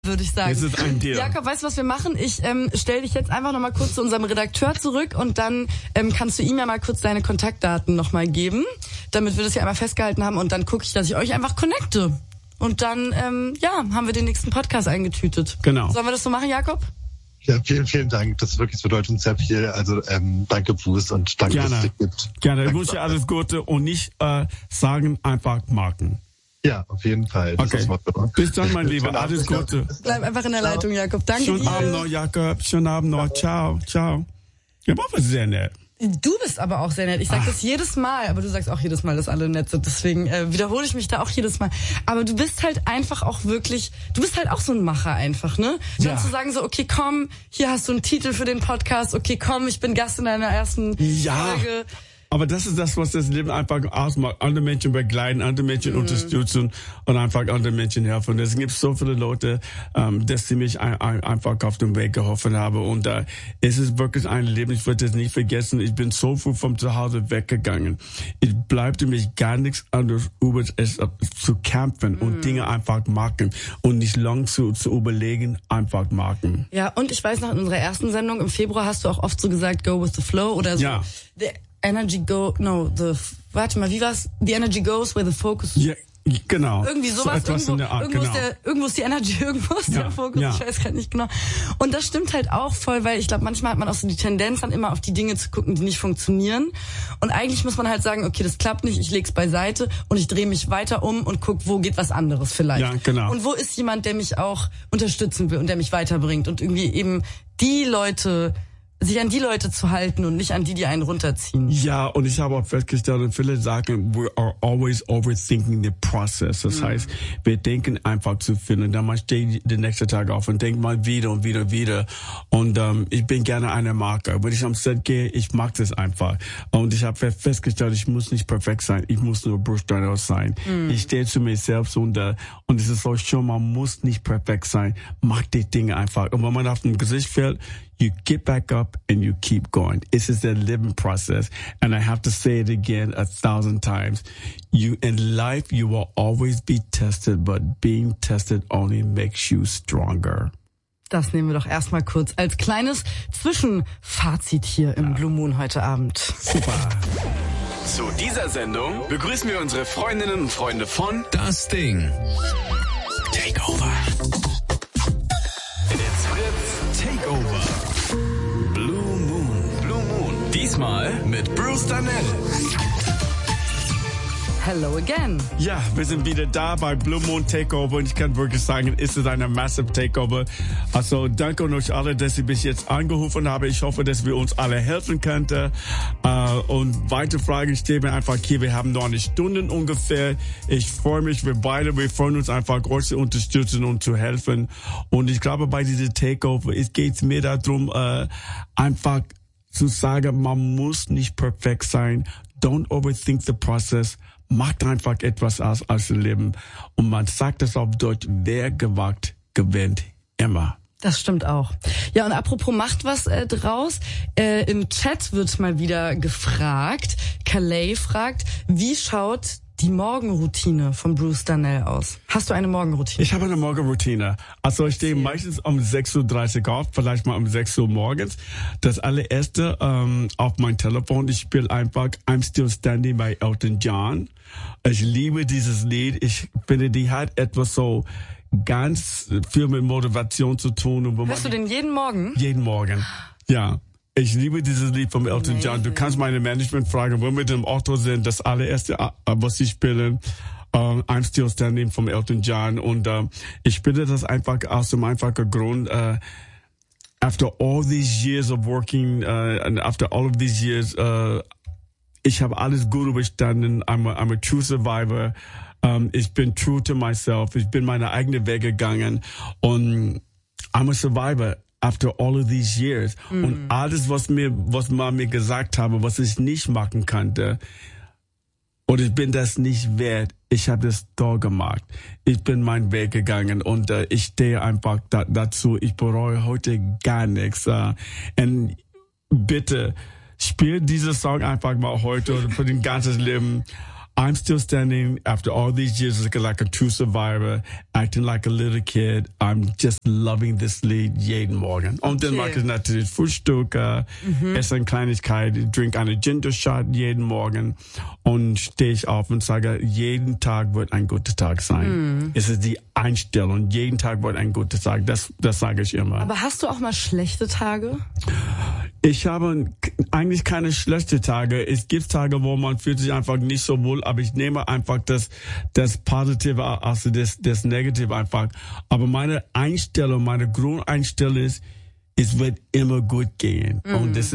würde ich sagen. Das ist ein Deal. Jakob, weißt du, was wir machen? Ich stelle dich jetzt einfach nochmal kurz zu unserem Redakteur zurück und dann kannst du ihm ja mal kurz deine Kontaktdaten nochmal geben, damit wir das ja einmal festgehalten haben und dann gucke ich, dass ich euch einfach connecte. Und dann, haben wir den nächsten Podcast eingetütet. Genau. Sollen wir das so machen, Jakob? Ja, vielen, vielen Dank. Das bedeutet uns sehr viel. Also danke, Bruce, und danke, dass es dich gibt. Gerne. Ich wünsche dir alles Gute und nicht sagen, einfach marken. Ja, auf jeden Fall. Das Okay. Bis dann, mein Lieber. Alles Gute. Bleib einfach in der Leitung, Jakob. Danke Schönen dir. Abend noch, Jakob. Schönen Abend noch. Ciao, ciao. Ja, war sehr nett. Du bist aber auch sehr nett. Ich sag das jedes Mal, aber du sagst auch jedes Mal, dass alle nett sind. Deswegen wiederhole ich mich da auch jedes Mal. Aber du bist halt einfach auch wirklich, du bist halt auch so ein Macher einfach, ne? Dann zu sagen so, okay, komm, hier hast du einen Titel für den Podcast. Okay, komm, ich bin Gast in deiner ersten Folge. Aber das ist das, was das Leben einfach ausmacht. Andere Menschen begleiten, andere Menschen unterstützen und einfach andere Menschen helfen. Es gibt so viele Leute, dass sie mich einfach auf dem Weg geholfen haben. Und es ist wirklich ein Leben, ich werde es nicht vergessen. Ich bin so früh vom Zuhause weggegangen. Ich bleibte mich gar nichts anderes über es zu kämpfen und Dinge einfach machen und nicht lang zu überlegen, einfach machen. Ja, und ich weiß noch, in unserer ersten Sendung im Februar hast du auch oft so gesagt, go with the flow oder so. Ja. Warte mal, wie war's? The energy goes where the focus. Ja, genau. Irgendwie sowas, so irgendwo ist die Energy, irgendwo ist der Fokus, ich weiß gerade nicht genau. Und das stimmt halt auch voll, weil ich glaube, manchmal hat man auch so die Tendenz, dann immer auf die Dinge zu gucken, die nicht funktionieren. Und eigentlich muss man halt sagen, okay, das klappt nicht, ich leg's beiseite und ich drehe mich weiter um und guck, wo geht was anderes vielleicht. Ja, genau. Und wo ist jemand, der mich auch unterstützen will und der mich weiterbringt und irgendwie eben sich an die Leute zu halten und nicht an die einen runterziehen. Ja, und ich habe auch festgestellt, und viele sagen, we are always overthinking the process. Das heißt, wir denken einfach zu viel und dann stehe ich den nächsten Tag auf und denke mal wieder und wieder. Und ich bin gerne eine Marke. Wenn ich am Set gehe, ich mag das einfach. Und ich habe festgestellt, ich muss nicht perfekt sein. Ich muss nur Bruce Darnell sein. Ich stehe zu mir selbst und es ist so schön, man muss nicht perfekt sein. Mach die Dinge einfach. Und wenn man auf dem Gesicht fällt, you get back up and you keep going. This is a living process. And I have to say it again 1,000 times. In life, you will always be tested, but being tested only makes you stronger. Das nehmen wir doch erstmal kurz als kleines Zwischenfazit hier im Blue Moon heute Abend. Super. Zu dieser Sendung begrüßen wir unsere Freundinnen und Freunde von Das Ding. Takeover. It's Fritz Takeover. Blue Moon. Diesmal mit Bruce Darnell. Hello again. Ja, wir sind wieder da bei Blue Moon Takeover und ich kann wirklich sagen, es ist eine massive Takeover. Also danke an euch alle, dass ihr bis jetzt angerufen habt. Ich hoffe, dass wir uns alle helfen könnten. Und weitere Fragen stehen wir einfach hier. Wir haben noch eine Stunde ungefähr. Ich freue mich, wir freuen uns einfach, euch zu unterstützen und zu helfen. Und ich glaube, bei dieser Takeover, es geht mir darum, einfach zu sagen, man muss nicht perfekt sein. Don't overthink the process. Macht einfach etwas aus dem Leben. Und man sagt es auf Deutsch, wer gewagt, gewinnt immer. Das stimmt auch. Ja, und apropos macht was draus. Im Chat wird mal wieder gefragt. Calais fragt, wie schaut die Morgenroutine von Bruce Darnell aus? Hast du eine Morgenroutine? Ich habe eine Morgenroutine. Also ich stehe meistens um 6.30 Uhr auf, vielleicht mal um 6 Uhr morgens. Das allererste auf mein Telefon, ich spiele einfach I'm Still Standing bei Elton John. Ich liebe dieses Lied. Ich finde, die hat etwas so ganz viel mit Motivation zu tun. Und hörst du den jeden Morgen? Jeden Morgen, ja. Ich liebe dieses Lied von Elton John. Du kannst meine Management fragen, wenn wir im Auto sind, das allererste, was sie spielen, I'm Still Standing von Elton John. Und ich spiele das einfach aus dem einfachen Grund, after all these years of working, and after all of these years, ich habe alles gut überstanden. I'm a true survivor. Ich bin true to myself. Ich bin meine eigene Wege gegangen. Und I'm a survivor. After all of these years. Und alles, was man mir gesagt habe, was ich nicht machen konnte, und ich bin das nicht wert, ich habe das doch gemacht. Ich bin meinen Weg gegangen und ich stehe einfach dazu. Ich bereue heute gar nichts. Und bitte, spiel diesen Song einfach mal heute oder für den ganzen Leben. I'm still standing after all these years like a true survivor, acting like a little kid. I'm just loving this Lied jeden Morgen. Und dann mache ich natürlich Frühstück, esse eine Kleinigkeit, trinke einen Ginger Shot jeden Morgen und stehe ich auf und sage, jeden Tag wird ein guter Tag sein. Es ist die Einstellung, jeden Tag wird ein guter Tag. Das sage ich immer. Aber hast du auch mal schlechte Tage? Ich habe eigentlich keine schlechten Tage. Es gibt Tage, wo man fühlt sich einfach nicht so wohl, aber ich nehme einfach das Positive, also das Negative einfach. Aber meine Einstellung, meine Grundeinstellung ist, es wird immer gut gehen. Und das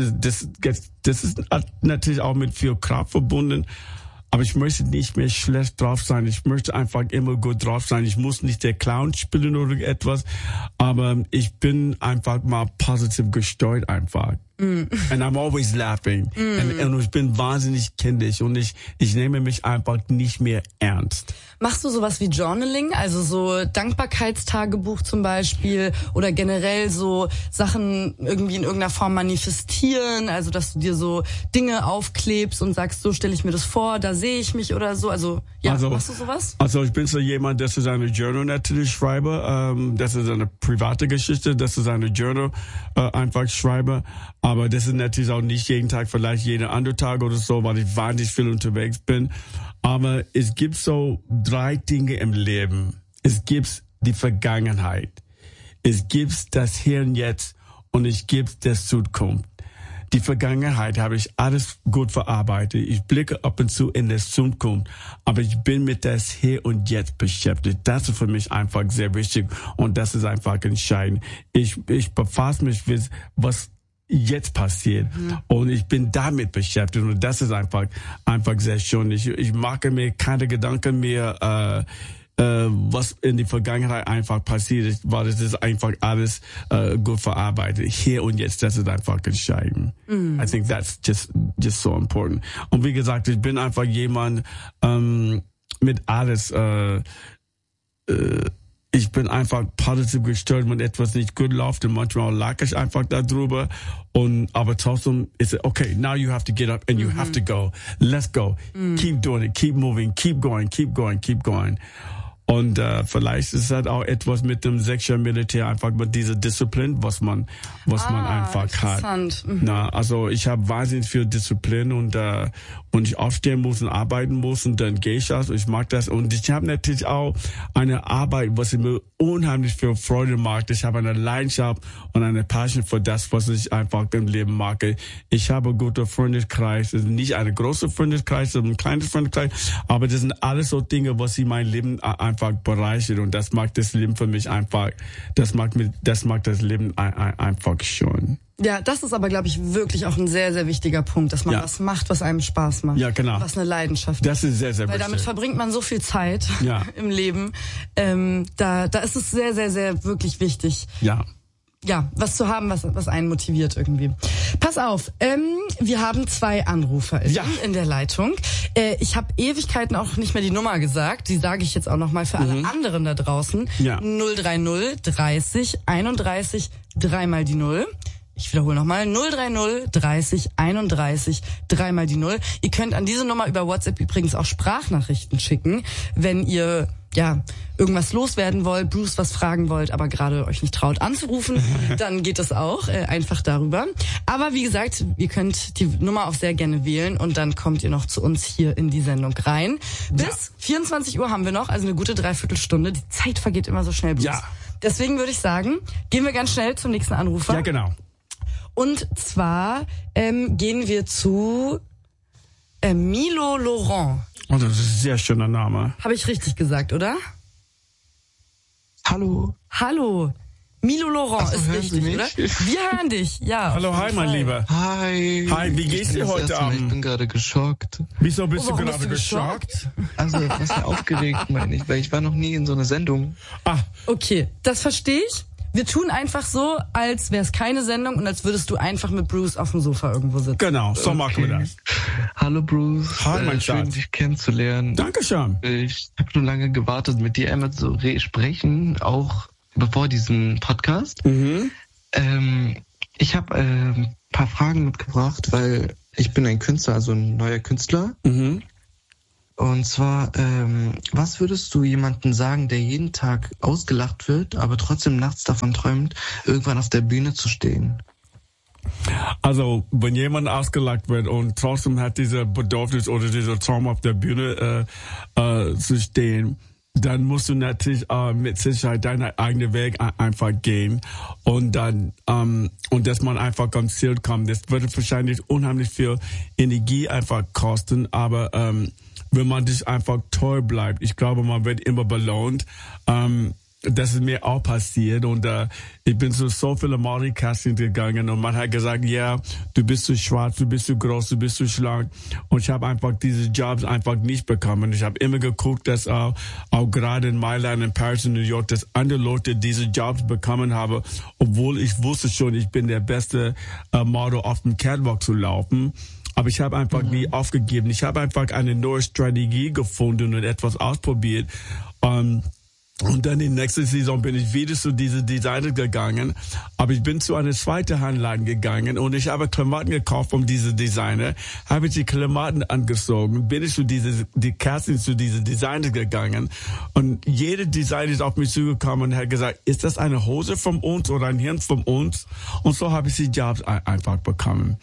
ist natürlich auch mit viel Kraft verbunden. Aber ich möchte nicht mehr schlecht drauf sein. Ich möchte einfach immer gut drauf sein. Ich muss nicht der Clown spielen oder etwas. Aber ich bin einfach mal positiv gesteuert einfach. And I'm always laughing. Und ich bin wahnsinnig kindisch und ich nehme mich einfach nicht mehr ernst. Machst du sowas wie Journaling, also so Dankbarkeitstagebuch zum Beispiel oder generell so Sachen irgendwie in irgendeiner Form manifestieren, also dass du dir so Dinge aufklebst und sagst, so stelle ich mir das vor, da sehe ich mich oder so, also machst du sowas? Also ich bin so jemand, das ist eine Journal natürlich schreibe, das ist eine private Geschichte, das ist eine Journal einfach schreibe, aber das ist natürlich auch nicht jeden Tag, vielleicht jeden anderen Tag oder so, weil ich wahnsinnig viel unterwegs bin. Aber es gibt so 3 Dinge im Leben. Es gibt die Vergangenheit. Es gibt das Hier und Jetzt und es gibt das Zukunft. Die Vergangenheit habe ich alles gut verarbeitet. Ich blicke ab und zu in das Zukunft, aber ich bin mit das Hier und Jetzt beschäftigt. Das ist für mich einfach sehr wichtig und das ist einfach entscheidend. Ich befasse mich mit was jetzt passiert und ich bin damit beschäftigt und das ist einfach sehr schön. Ich mache mir keine Gedanken mehr, was in der Vergangenheit einfach passiert ist, weil es ist einfach alles gut verarbeitet. Hier und jetzt, das ist einfach entscheidend. I think that's just so important. Und wie gesagt, ich bin einfach jemand mit alles ich bin einfach positiv gestört, wenn etwas nicht gut läuft und manchmal lag ich einfach darüber aber trotzdem ist es, okay, now you have to get up and you have to go. Let's go. Keep doing it, keep moving, keep going, keep going, keep going. Und vielleicht ist es halt auch etwas mit dem 6 Jahre Militär, einfach mit dieser Disziplin, was man einfach hat. Na, also ich habe wahnsinnig viel Disziplin und ich aufstehen muss und arbeiten muss und dann gehe ich das und ich mag das. Und ich habe natürlich auch eine Arbeit, was mir unheimlich viel Freude macht. Ich habe eine Leidenschaft und eine Passion für das, was ich einfach im Leben mag. Ich habe einen guten Freundeskreis. Das ist nicht ein großer Freundeskreis, sondern ein kleiner Freundeskreis, aber das sind alles so Dinge, was ich mein Leben einfach bereichert und das macht das Leben für mich einfach, das macht das Leben einfach schön. Ja, das ist aber, glaube ich, wirklich auch ein sehr, sehr wichtiger Punkt, dass man was macht, was einem Spaß macht. Ja, genau. Was eine Leidenschaft ist. Das ist sehr, sehr wichtig. Weil damit verbringt man so viel Zeit im Leben. Da ist es sehr, sehr, sehr wirklich wichtig. Ja, was zu haben, was einen motiviert irgendwie. Pass auf, wir haben 2 Anrufer in der Leitung. Ich habe Ewigkeiten auch nicht mehr die Nummer gesagt. Die sage ich jetzt auch nochmal für alle anderen da draußen. 030 30 31 3 mal die 0. Ich wiederhole nochmal, 030 30 31 3 mal die 0. Ihr könnt an diese Nummer über WhatsApp übrigens auch Sprachnachrichten schicken, wenn ihr irgendwas loswerden wollt, Bruce was fragen wollt, aber gerade euch nicht traut anzurufen, dann geht das auch einfach darüber. Aber wie gesagt, ihr könnt die Nummer auch sehr gerne wählen und dann kommt ihr noch zu uns hier in die Sendung rein. Bis 24 Uhr haben wir noch, also eine gute Dreiviertelstunde. Die Zeit vergeht immer so schnell, Bruce. Ja. Deswegen würde ich sagen, gehen wir ganz schnell zum nächsten Anrufer. Ja, genau. Und zwar gehen wir zu Milo Laurent. Oh, das ist ein sehr schöner Name. Habe ich richtig gesagt, oder? Hallo. Milo Laurent ist hören richtig, Sie mich? oder? Wir hören dich, ja. Hallo, hi, mein Lieber. Hi. Hi, wie geht's dir heute Abend? Ich bin gerade geschockt. Wieso bist du warum gerade bist du geschockt? Also, was ja aufgeregt, meine ich, weil ich war noch nie in so einer Sendung. Okay, das verstehe ich. Wir tun einfach so, als wäre es keine Sendung und als würdest du einfach mit Bruce auf dem Sofa irgendwo sitzen. Genau, so machen wir das. Hallo Bruce. Hi, mein schön, Schatz. dich kennenzulernen. Dankeschön. Ich habe schon lange gewartet, mit dir einmal zu sprechen, auch bevor diesem Podcast. Ich habe ein paar Fragen mitgebracht, weil ich bin ein Künstler, also ein neuer Künstler. Und zwar, was würdest du jemandem sagen, der jeden Tag ausgelacht wird, aber trotzdem nachts davon träumt, irgendwann auf der Bühne zu stehen? Also, wenn jemand ausgelacht wird und trotzdem hat diese Bedürfnis oder dieser Traum auf der Bühne zu stehen, dann musst du natürlich mit Sicherheit deinen eigenen Weg einfach gehen und dann und dass man einfach ans Ziel kommt. Das würde wahrscheinlich unheimlich viel Energie einfach kosten, aber wenn man sich einfach treu bleibt, ich glaube, man wird immer belohnt. Das ist mir auch passiert und ich bin zu so viele Modeling-Castings gegangen und man hat gesagt, ja, du bist zu schwarz, du bist zu groß, du bist zu schlank und ich habe einfach diese Jobs einfach nicht bekommen. Ich habe immer geguckt, dass auch gerade in Mailand, in Paris, in New York, dass andere Leute diese Jobs bekommen haben, obwohl ich wusste schon, ich bin der beste Model auf dem Catwalk zu laufen. Aber ich habe einfach nie aufgegeben. Ich habe einfach eine neue Strategie gefunden und etwas ausprobiert. Und dann in der nächsten Saison bin ich wieder zu diesem Designer gegangen. Aber ich bin zu einer zweiten Handladen gegangen und ich habe Klamotten gekauft von diesem Designer. Habe ich die Klamotten angezogen, bin ich zu die Casting zu diesem Designer gegangen. Und jeder Designer ist auf mich zugekommen und hat gesagt, ist das eine Hose von uns oder ein Hemd von uns? Und so habe ich die Jobs einfach bekommen.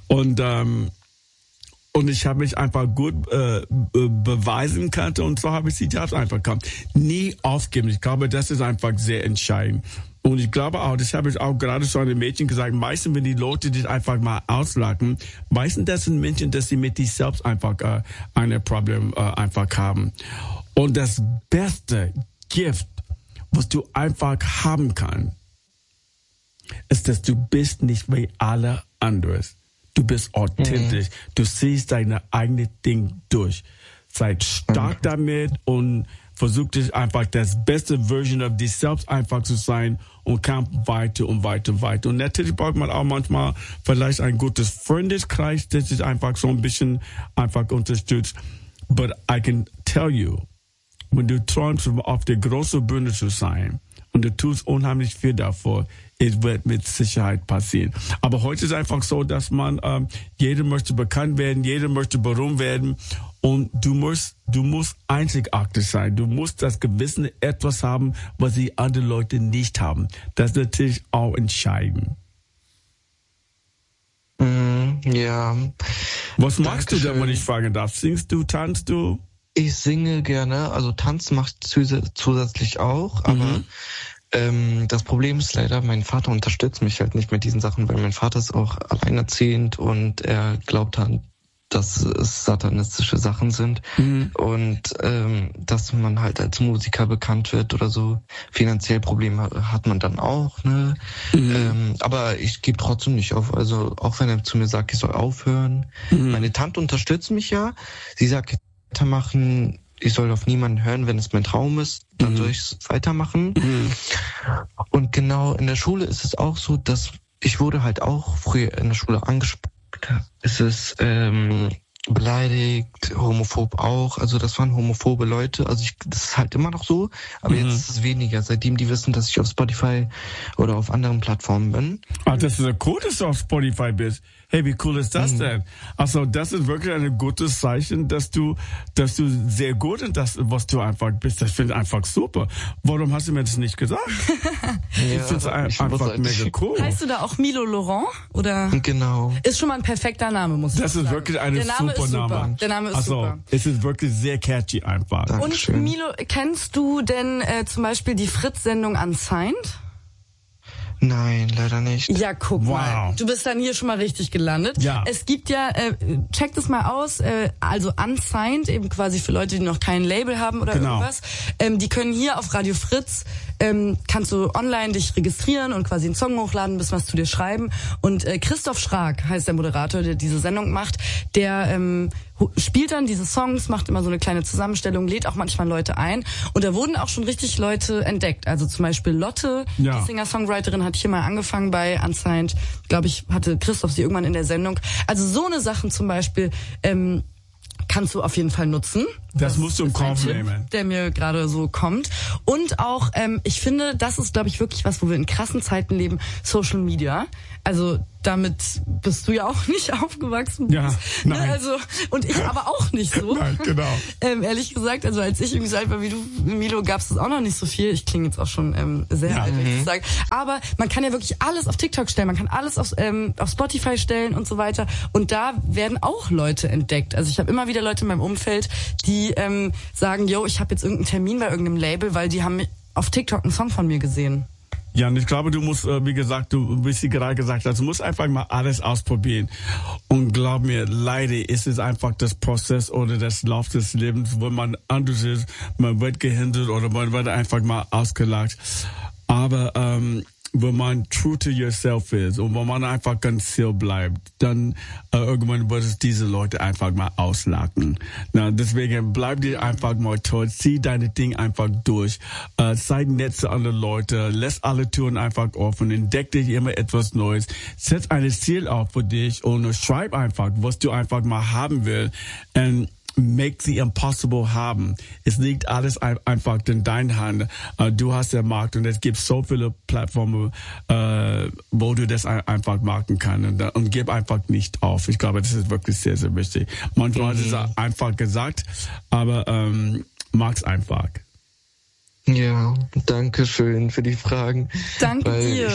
Und ich habe mich einfach gut beweisen können und so habe ich die Jobs einfach bekommen. Nie aufgeben. Ich glaube, das ist einfach sehr entscheidend. Und ich glaube auch, das habe ich auch gerade zu einem Mädchen gesagt, meistens, wenn die Leute dich einfach mal auslachen, meistens das sind Menschen, dass sie mit sich selbst einfach ein Problem einfach haben. Und das beste Gift, was du einfach haben kannst, ist, dass du bist nicht wie alle anderen. Du bist authentisch. Du siehst deine eigene Ding durch. Seid stark damit und versuch dich einfach das beste Version of dich selbst einfach zu sein und kämpf weiter und weiter und weiter. Und natürlich braucht man auch manchmal vielleicht ein gutes Freundeskreis, das sich einfach so ein bisschen einfach unterstützt. But I can tell you, wenn du träumst, auf der großen Bühne zu sein und du tust unheimlich viel davor, es wird mit Sicherheit passieren. Aber heute ist einfach so, dass man, jeder möchte bekannt werden, jeder möchte berühmt werden und du musst einzigartig sein. Du musst das Gewissen etwas haben, was die anderen Leute nicht haben. Das ist natürlich auch entscheidend. Ja. Was magst du denn, wenn ich fragen darf? Singst du, tanzt du? Ich singe gerne, also tanzen mache ich zusätzlich auch, aber das Problem ist leider, mein Vater unterstützt mich halt nicht mit diesen Sachen, weil mein Vater ist auch alleinerziehend und er glaubt halt, dass es satanistische Sachen sind und dass man halt als Musiker bekannt wird oder so. Finanziell Probleme hat man dann auch, ne? Aber ich gebe trotzdem nicht auf. Also auch wenn er zu mir sagt, ich soll aufhören. Meine Tante unterstützt mich ja. Sie sagt, weitermachen. Ich soll auf niemanden hören, wenn es mein Traum ist, dann soll ich weitermachen. Und genau in der Schule ist es auch so, dass ich wurde halt auch früher in der Schule angesprochen. Es ist beleidigt, homophob auch. Also das waren homophobe Leute. Also das ist halt immer noch so, aber jetzt ist es weniger, seitdem die wissen, dass ich auf Spotify oder auf anderen Plattformen bin. Ach, das ist ja cool, dass du auf Spotify bist. Hey, wie cool ist das denn? Also das ist wirklich ein gutes Zeichen, dass du sehr gut in das, was du einfach bist. Das finde ich einfach super. Warum hast du mir das nicht gesagt? Ich finde es einfach mega cool. Heißt du da auch Milo Laurent? Oder? Genau. Ist schon mal ein perfekter Name, muss ich sagen. Das ist wirklich ein super Name. Der Name ist super. Es ist wirklich sehr catchy einfach. Dankeschön. Und Milo, kennst du denn zum Beispiel die Fritz-Sendung Unsigned? Nein, leider nicht. Ja, guck mal. Du bist dann hier schon mal richtig gelandet. Ja. Es gibt ja, check das mal aus, also Unsigned, eben quasi für Leute, die noch kein Label haben oder irgendwas. Die können hier auf Radio Fritz, kannst du online dich registrieren und quasi einen Song hochladen, bis was zu dir schreiben. Und Christoph Schrag heißt der Moderator, der diese Sendung macht, der spielt dann diese Songs, macht immer so eine kleine Zusammenstellung, lädt auch manchmal Leute ein. Und da wurden auch schon richtig Leute entdeckt. Also zum Beispiel Lotte, die Singer-Songwriterin, hat hier mal angefangen bei Unsigned. Glaube ich, hatte Christoph sie irgendwann in der Sendung. Also so eine Sachen zum Beispiel kannst du auf jeden Fall nutzen. Das musst du im Kauf nehmen. Der mir gerade so kommt. Und auch, ich finde, das ist, glaube ich, wirklich was, wo wir in krassen Zeiten leben, Social Media. Also damit bist du ja auch nicht aufgewachsen. Ja, nein. Ne? Also, und ich aber auch nicht so. Nein, genau. Ehrlich gesagt, also als ich irgendwie so alt war wie du, Milo, gab es das auch noch nicht so viel. Ich klinge jetzt auch schon sehr alt, wenn ich das sage. Aber man kann ja wirklich alles auf TikTok stellen, man kann alles auf Spotify stellen und so weiter. Und da werden auch Leute entdeckt. Also ich habe immer wieder Leute in meinem Umfeld, die sagen, yo, ich habe jetzt irgendeinen Termin bei irgendeinem Label, weil die haben auf TikTok einen Song von mir gesehen. Ja, und ich glaube, du musst, wie gesagt, wie sie gerade gesagt hast, du musst einfach mal alles ausprobieren. Und glaub mir, leider ist es einfach das Prozess oder das Lauf des Lebens, wo man anders ist, man wird gehindert oder man wird einfach mal ausgelacht. Aber wenn man true to yourself ist und wenn man einfach ganz still bleibt, dann irgendwann wird es diese Leute einfach mal auslachen. Na, deswegen bleib dir einfach mal toll, zieh deine Dinge einfach durch, sei nett zu anderen Leuten, lass alle Türen einfach offen, entdeck dich immer etwas Neues, setz ein Ziel auf für dich und schreib einfach, was du einfach mal haben willst. Und make the impossible haben. Es liegt alles einfach in deiner Hand. Du hast den Markt und es gibt so viele Plattformen, wo du das einfach machen kannst. Und gib einfach nicht auf. Ich glaube, das ist wirklich sehr, sehr wichtig. Manchmal ist es einfach gesagt, aber mach's einfach. Ja, danke schön für die Fragen. Danke dir.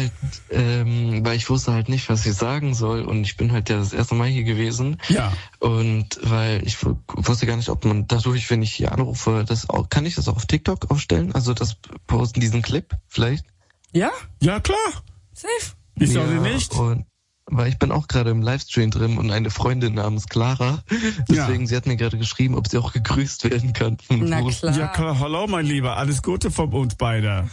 Ich wusste halt nicht, was ich sagen soll und ich bin halt ja das erste Mal hier gewesen. Ja. Und weil ich wusste gar nicht, ob man dadurch, wenn ich hier anrufe, kann ich das auch auf TikTok aufstellen? Also das posten, diesen Clip vielleicht? Ja? Ja, klar. Safe. Ich sage nicht. Weil ich bin auch gerade im Livestream drin und eine Freundin namens Clara, deswegen, sie hat mir gerade geschrieben, ob sie auch gegrüßt werden kann. Na klar. Ja klar, hallo mein Lieber, alles Gute von uns beide.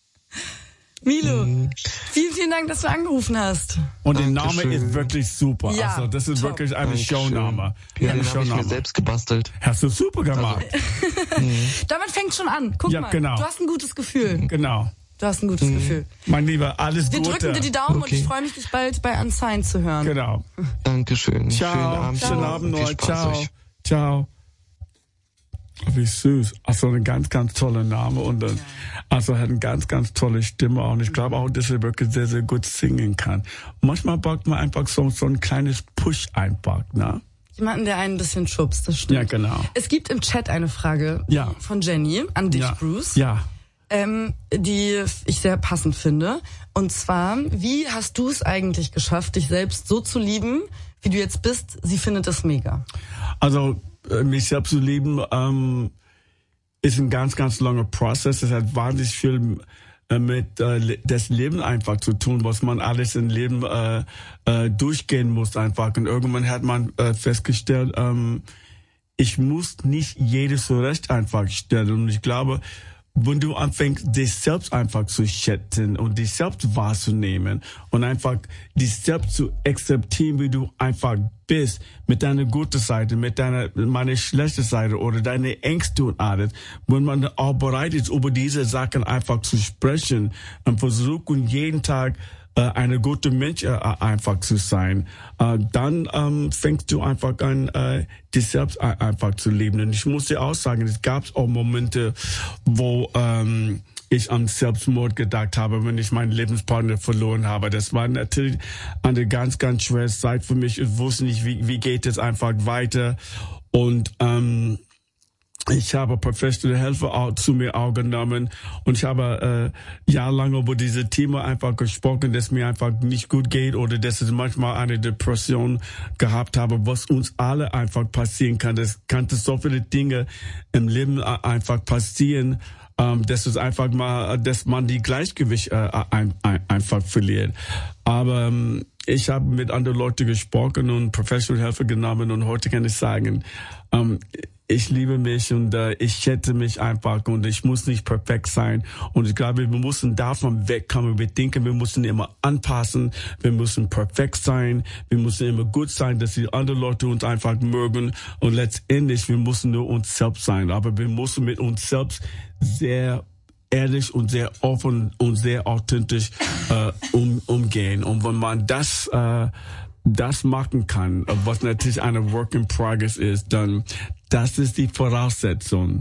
Milo, vielen, vielen Dank, dass du angerufen hast. Und der Name ist wirklich super. Ja, also das ist wirklich eine Showname. Ja, den habe ich mir selbst gebastelt. Hast du super gemacht. Damit fängt schon an. Guck mal, genau. Du hast ein gutes Gefühl. Genau. Du hast ein gutes Gefühl. Mein Lieber, alles Gute. Wir drücken dir die Daumen und ich freue mich, dich bald bei Unsigned zu hören. Genau. Dankeschön. Ciao. Schönen Abend noch. Ciao. Euch. Ciao. Wie süß. Also ein ganz, ganz toller Name und also hat eine ganz, ganz tolle Stimme und ich glaube auch, dass er wirklich sehr, sehr gut singen kann. Manchmal braucht man einfach so ein kleines Push einfach, ne? Jemanden, der einen ein bisschen schubst, das stimmt. Ja, genau. Es gibt im Chat eine Frage von Jenny an dich, Bruce. Ja. Die ich sehr passend finde. Und zwar, wie hast du es eigentlich geschafft, dich selbst so zu lieben, wie du jetzt bist? Sie findet es mega. Also, mich selbst zu lieben, ist ein ganz, ganz langer Prozess. Es hat wahnsinnig viel mit das Leben einfach zu tun, was man alles im Leben durchgehen muss einfach. Und irgendwann hat man festgestellt, ich muss nicht jedes Recht einfach stellen. Und ich glaube, wenn du anfängst, dich selbst einfach zu schätzen und dich selbst wahrzunehmen und einfach dich selbst zu akzeptieren, wie du einfach bist, mit deiner guten Seite, mit meiner schlechten Seite oder deine Ängste und alles, wenn man auch bereit ist, über diese Sachen einfach zu sprechen und versuchen, jeden Tag eine gute Mensch einfach zu sein, dann fängst du einfach an, dich selbst einfach zu lieben. Und ich muss dir auch sagen, es gab auch Momente, wo ich an Selbstmord gedacht habe, wenn ich meinen Lebenspartner verloren habe. Das war natürlich eine ganz, ganz schwere Zeit für mich. Ich wusste nicht, wie geht es einfach weiter. Und ich habe professionelle Hilfe auch zu mir auch genommen und ich habe jahrelang über diese Thema einfach gesprochen, dass mir einfach nicht gut geht oder dass ich manchmal eine Depression gehabt habe, was uns alle einfach passieren kann. Das kann so viele Dinge im Leben einfach passieren, dass es einfach mal, dass man die Gleichgewicht einfach verliert. Aber ich habe mit anderen Leuten gesprochen und professionelle Hilfe genommen und heute kann ich sagen, ich liebe mich und ich schätze mich einfach und ich muss nicht perfekt sein. Und ich glaube, wir müssen davon wegkommen. Wir denken, wir müssen immer anpassen. Wir müssen perfekt sein. Wir müssen immer gut sein, dass die anderen Leute uns einfach mögen. Und letztendlich, wir müssen nur uns selbst sein. Aber wir müssen mit uns selbst sehr ehrlich und sehr offen und sehr authentisch umgehen. Und wenn man das machen kann, was natürlich eine Work in Progress ist, dann das ist die Voraussetzung.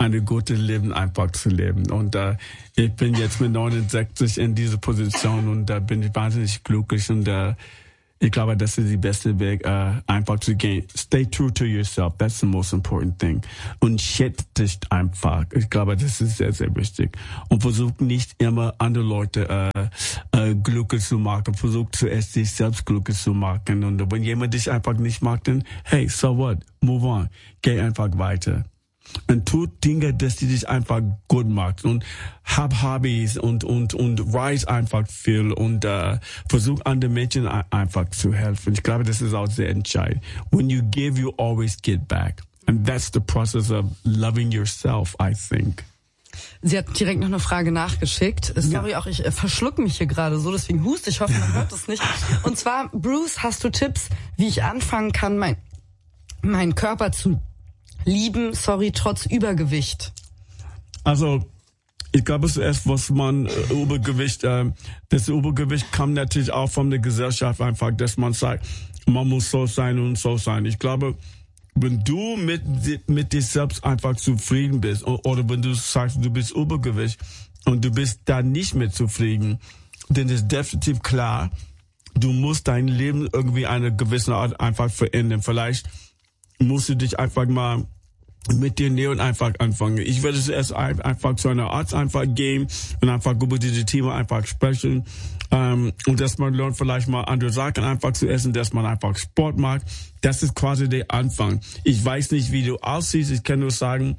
eine gute Leben einfach zu leben. Und ich bin jetzt mit 69 in dieser Position und da bin ich wahnsinnig glücklich und ich glaube, das ist der beste Weg, einfach zu gehen. Stay true to yourself. That's the most important thing. Und schätze dich einfach. Ich glaube, das ist sehr, sehr wichtig. Und versuch nicht immer andere Leute glücklich zu machen. Versuch zuerst dich selbst glücklich zu machen. Und wenn jemand dich einfach nicht mag, dann hey, so what? Move on. Geh einfach weiter. Und tu Dinge, dass die dich einfach gut macht und hab Hobbys und reise einfach viel und versuch anderen Menschen einfach zu helfen. Ich glaube, das ist auch sehr entscheidend. When you give, you always get back. And that's the process of loving yourself, I think. Sie hat direkt noch eine Frage nachgeschickt. Sorry, auch ich verschlucke mich hier gerade so, deswegen huste. Ich hoffe, man hört es nicht. Und zwar, Bruce, hast du Tipps, wie ich anfangen kann, meinen Körper zu lieben, trotz Übergewicht? Also, ich glaube zuerst, was man Übergewicht, das Übergewicht kam natürlich auch von der Gesellschaft einfach, dass man sagt, man muss so sein und so sein. Ich glaube, wenn du mit dir selbst einfach zufrieden bist oder wenn du sagst, du bist Übergewicht und du bist da nicht mehr zufrieden, dann ist definitiv klar, du musst dein Leben irgendwie eine gewisse Art einfach verändern. Vielleicht musst du dich einfach mal mit dir nähern einfach anfangen. Ich werde zuerst einfach zu einer Arzt einfach gehen und einfach über diese Themen einfach sprechen. Und dass man lernt, vielleicht mal andere Sachen einfach zu essen, dass man einfach Sport macht. Das ist quasi der Anfang. Ich weiß nicht, wie du aussiehst. Ich kann nur sagen,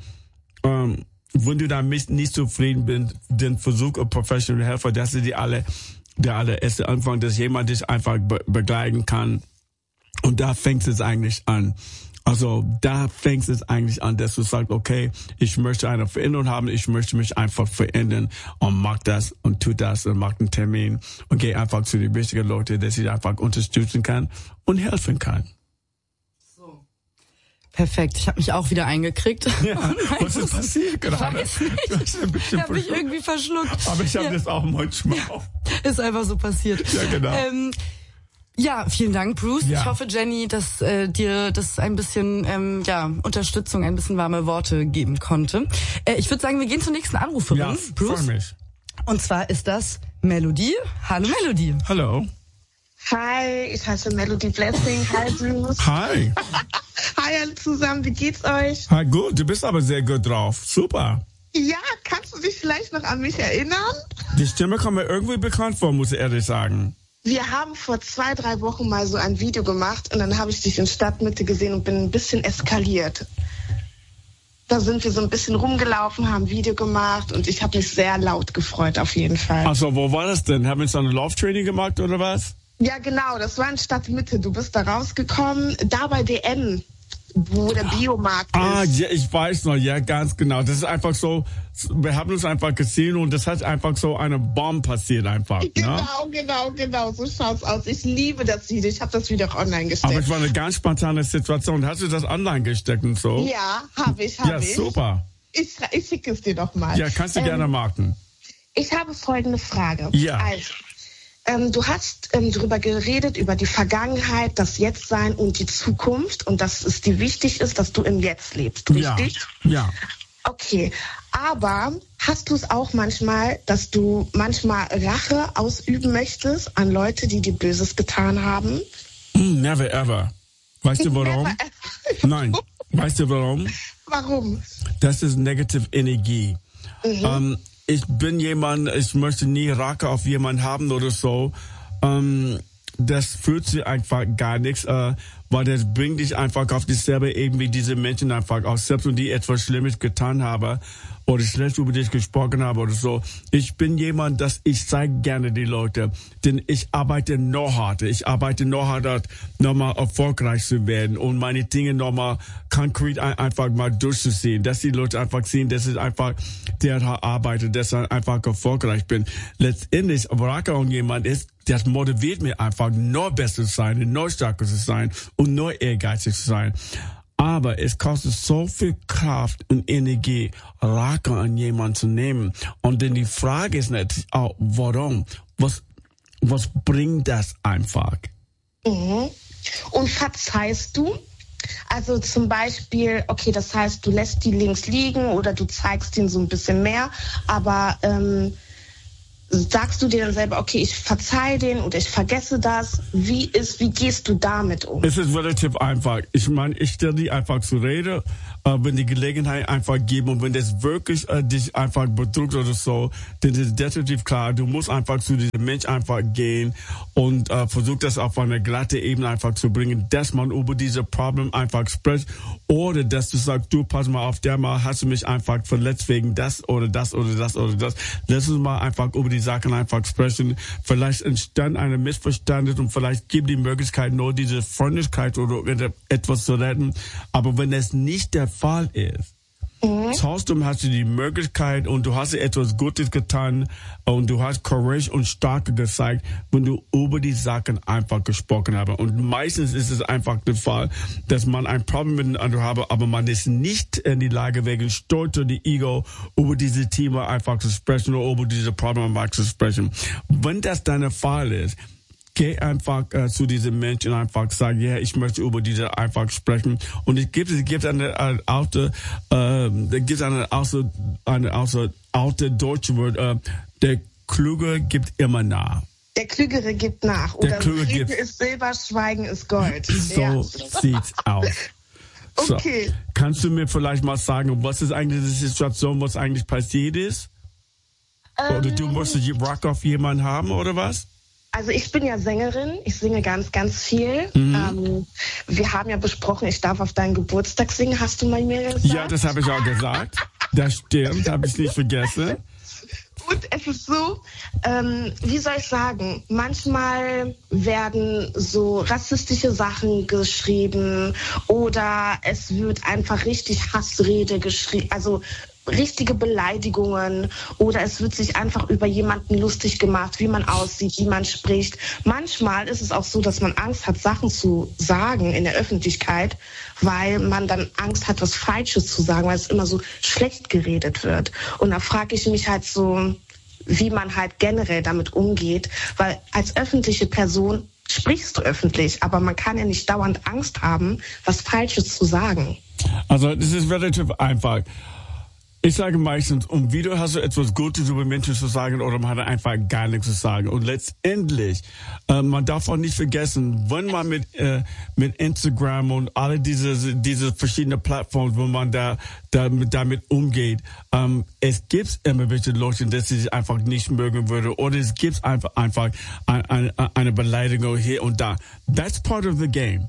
wenn du damit nicht zufrieden bist, dann versuch ein Professional Helfer. Das ist der allererste Anfang, dass jemand dich einfach begleiten kann. Und da fängt es eigentlich an. Also da fängt es eigentlich an, dass du sagst, okay, ich möchte eine Veränderung haben, ich möchte mich einfach verändern und mach das und tu das und mach einen Termin und geh einfach zu den wichtigen Leuten, dass ich einfach unterstützen kann und helfen kann. So. Perfekt, ich habe mich auch wieder eingekriegt. Ja, was ist passiert gerade? Weiß nicht. Ich habe mich irgendwie verschluckt. Aber ich habe das auch manchmal. Ja, ist einfach so passiert. Ja, genau. Ja, vielen Dank, Bruce. Ja. Ich hoffe, Jenny, dass dir das ein bisschen Unterstützung, ein bisschen warme Worte geben konnte. Ich würde sagen, wir gehen zur nächsten Anruferin. Ja, Bruce. freue mich. Und zwar ist das Melody. Hallo Melody. Hallo. Hi, ich heiße Melody Blessing. Hi, Bruce. Hi. Hi alle zusammen, wie geht's euch? Hi, gut, du bist aber sehr gut drauf. Super. Ja, kannst du dich vielleicht noch an mich erinnern? Die Stimme kommt mir irgendwie bekannt vor, muss ich ehrlich sagen. Wir haben vor 2-3 Wochen mal so ein Video gemacht und dann habe ich dich in Stadtmitte gesehen und bin ein bisschen eskaliert. Da sind wir so ein bisschen rumgelaufen, haben ein Video gemacht und ich habe mich sehr laut gefreut auf jeden Fall. Also, wo war das denn? Haben wir jetzt eine Lauftraining gemacht oder was? Ja, genau, das war in Stadtmitte. Du bist da rausgekommen, da bei DN, wo der Biomarkt ist. Ah, ja, ich weiß noch, ja, ganz genau. Das ist einfach so, wir haben uns einfach gesehen und das hat einfach so eine Bombe passiert einfach. Genau, so schaut's aus. Ich liebe das Video, ich habe das Video auch online gestellt. Aber es war eine ganz spontane Situation. Hast du das online gesteckt und so? Ja, habe ich. Ja, super. Ich schicke es dir doch mal. Ja, kannst du gerne machen. Ich habe folgende Frage. Ja. Also, du hast darüber geredet, über die Vergangenheit, das Jetztsein und die Zukunft und dass es dir wichtig ist, dass du im Jetzt lebst, richtig? Ja. Okay, aber hast du es auch manchmal, dass du manchmal Rache ausüben möchtest an Leute, die dir Böses getan haben? Never ever. Weißt du warum? Nein. Weißt du warum? Warum? Das ist negative Energie. Ich bin jemand, ich möchte nie Rache auf jemanden haben oder so. Das fühlt sich einfach gar nichts, weil das bringt dich einfach auf dieselbe Ebene wie diese Menschen einfach auch, selbst wenn die etwas Schlimmes getan haben oder schlecht über dich gesprochen haben oder so. Ich bin jemand, dass ich zeige gerne die Leute, denn ich arbeite noch harder. Ich arbeite noch harder, nochmal erfolgreich zu werden und meine Dinge nochmal konkret einfach mal durchzuziehen, dass die Leute einfach sehen, dass ich einfach der arbeite, dass ich einfach erfolgreich bin. Letztendlich, Rache an jemand ist, das motiviert mich einfach, noch besser zu sein, noch stärker zu sein und noch ehrgeizig zu sein. Aber es kostet so viel Kraft und Energie, Rache an jemanden zu nehmen. Und dann die Frage ist natürlich auch, warum? Was bringt das einfach? Und verzeihst du? Also zum Beispiel, okay, das heißt, du lässt die links liegen oder du zeigst ihnen so ein bisschen mehr, aber sagst du dir dann selber, okay, ich verzeih den oder ich vergesse das? Wie gehst du damit um? Es ist relativ einfach. Ich meine, ich stelle die einfach zur Rede, wenn die Gelegenheit einfach geben und wenn das wirklich dich einfach bedrückt oder so, dann ist es definitiv klar, du musst einfach zu diesem Mensch einfach gehen und versuch das auf eine glatte Ebene einfach zu bringen, dass man über diese Problem einfach spricht oder dass du sagst, du pass mal auf, der Mal hast du mich einfach verletzt wegen das oder das oder das oder das. Lass uns mal einfach über die Sachen einfach sprechen. Vielleicht entstand eine Missverständnis und vielleicht gibt die Möglichkeit, nur diese Freundlichkeit oder etwas zu retten. Aber wenn es nicht der Fall ist, trotzdem hast du die Möglichkeit und du hast etwas Gutes getan und du hast Courage und Stärke gezeigt, wenn du über die Sachen einfach gesprochen hast. Und meistens ist es einfach der Fall, dass man ein Problem miteinander hat, aber man ist nicht in die Lage, wegen Stolz oder Ego über diese Thema einfach zu sprechen oder über diese Probleme einfach zu sprechen. Wenn das dann der Fall ist, geh einfach zu diesem Menschen und einfach sagen, ja, ich möchte über diese einfach sprechen. Und es gibt eine alte deutsche Wort, der Kluge gibt immer nach. Der Klügere gibt nach. Oder Frieden ist Silber, Schweigen ist Gold. So sieht's aus. So, okay. Kannst du mir vielleicht mal sagen, was ist eigentlich die Situation, was eigentlich passiert ist? Oder du musstest Rock auf jemanden haben oder was? Also ich bin ja Sängerin, ich singe ganz, ganz viel. Wir haben ja besprochen, ich darf auf deinen Geburtstag singen, hast du mal mir gesagt? Ja, das habe ich auch gesagt. Das stimmt, habe ich nicht vergessen. Und es ist so, wie soll ich sagen, manchmal werden so rassistische Sachen geschrieben oder es wird einfach richtig Hassrede geschrieben, also richtige Beleidigungen oder es wird sich einfach über jemanden lustig gemacht, wie man aussieht, wie man spricht. Manchmal ist es auch so, dass man Angst hat, Sachen zu sagen in der Öffentlichkeit, weil man dann Angst hat, was Falsches zu sagen, weil es immer so schlecht geredet wird. Und da frage ich mich halt so, wie man halt generell damit umgeht, weil als öffentliche Person sprichst du öffentlich, aber man kann ja nicht dauernd Angst haben, was Falsches zu sagen. Also das ist relativ einfach. Ich sage meistens, wieder hast du etwas Gutes über Menschen zu sagen oder man hat einfach gar nichts zu sagen. Und letztendlich, man darf auch nicht vergessen, wenn man mit Instagram und alle diese verschiedenen Plattformen, wo man damit umgeht, es gibt immer welche Leute, dass sie sich einfach nicht mögen würde oder es gibt einfach eine Beleidigung hier und da. That's part of the game.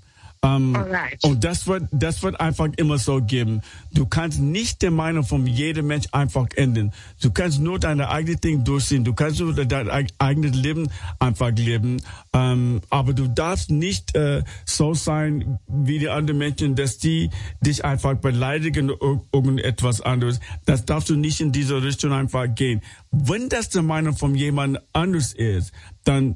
Und das wird einfach immer so geben. Du kannst nicht die Meinung von jedem Mensch einfach ändern. Du kannst nur deine eigene Ding durchziehen. Du kannst nur dein eigenes Leben einfach leben. Aber du darfst nicht so sein wie die anderen Menschen, dass die dich einfach beleidigen oder irgendetwas anderes. Das darfst du nicht in diese Richtung einfach gehen. Wenn das die Meinung von jemand anders ist, dann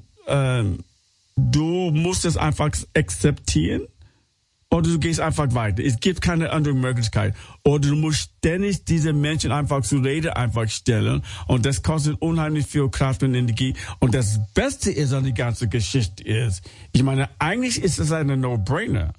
du musst es einfach akzeptieren. Oder du gehst einfach weiter. Es gibt keine andere Möglichkeit. Oder du musst ständig diese Menschen einfach zur Rede einfach stellen. Und das kostet unheimlich viel Kraft und Energie. Und das Beste ist an die ganze Geschichte ist, ich meine, eigentlich ist es eine No-Brainer.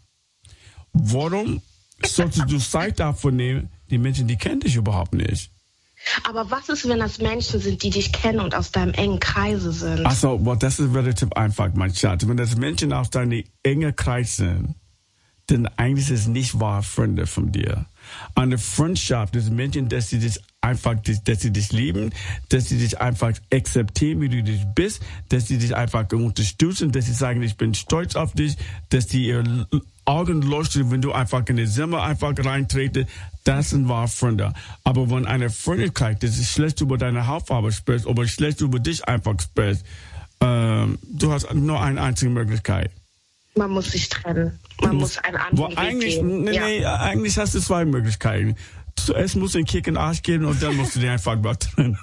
Warum solltest du Zeit davon nehmen? Die Menschen, die kennen dich überhaupt nicht. Aber was ist, wenn das Menschen sind, die dich kennen und aus deinem engen Kreise sind? Achso, das ist relativ einfach, mein Schatz. Wenn das Menschen aus deinem engen Kreis sind, denn eigentlich ist es nicht wahr Freunde von dir. Eine Freundschaft ist Menschen, dass sie dich lieben, dass sie dich einfach akzeptieren, wie du dich bist, dass sie dich einfach unterstützen, dass sie sagen, ich bin stolz auf dich, dass die ihre Augen leuchten, wenn du einfach in die Zimmer einfach reintrete. Das sind wahre Freunde. Aber wenn eine Freundlichkeit, dass sie schlecht über deine Hautfarbe spricht oder schlecht über dich einfach spricht, du hast nur eine einzige Möglichkeit. Man muss sich trennen. Man muss einen anderen Weg gehen. Nee, eigentlich hast du zwei Möglichkeiten. Zuerst musst du einen Kick in den Arsch geben und dann musst du den einfach mal trennen.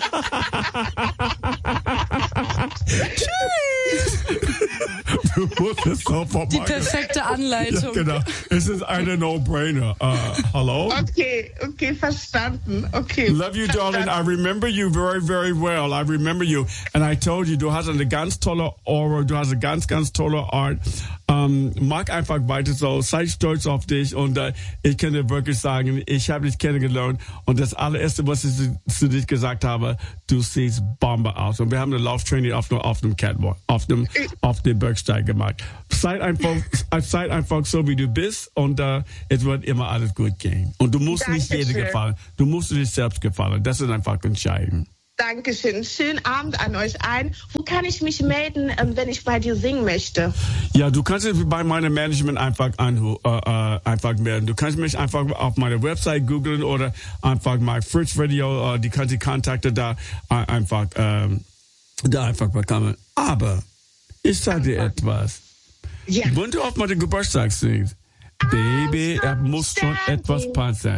Du musst es sofort machen. Die perfekte Anleitung. Ja, genau. Es ist eine No-Brainer. Hello? Okay, verstanden. Okay. Love you, darling. I remember you very, very well. I remember you. And I told you, du hast eine ganz tolle Aura, du hast eine ganz, ganz tolle Art. Mach einfach weiter so, sei stolz auf dich und ich kann dir wirklich sagen, ich habe dich kennengelernt und das allererste, was ich zu dich gesagt habe, du siehst Bombe aus. Und wir haben eine Lauftraining auf dem Catwalk, auf dem Bergsteig gemacht. Sei einfach so, wie du bist und es wird immer alles gut gehen. Und du musst nicht jedem gefallen. Du musst dich selbst gefallen. Das ist einfach entscheidend. Dankeschön. Schönen Abend an euch allen. Wo kann ich mich melden, wenn ich bei dir singen möchte? Ja, du kannst dich bei meinem Management einfach melden. Du kannst mich einfach auf meiner Website googeln oder einfach mein Fritz Radio, die kannst die Kontakte da einfach bekommen. Aber ich sage dir etwas. Ja. Wenn du auf meinen Geburtstag singst, Baby, er muss schon etwas passen.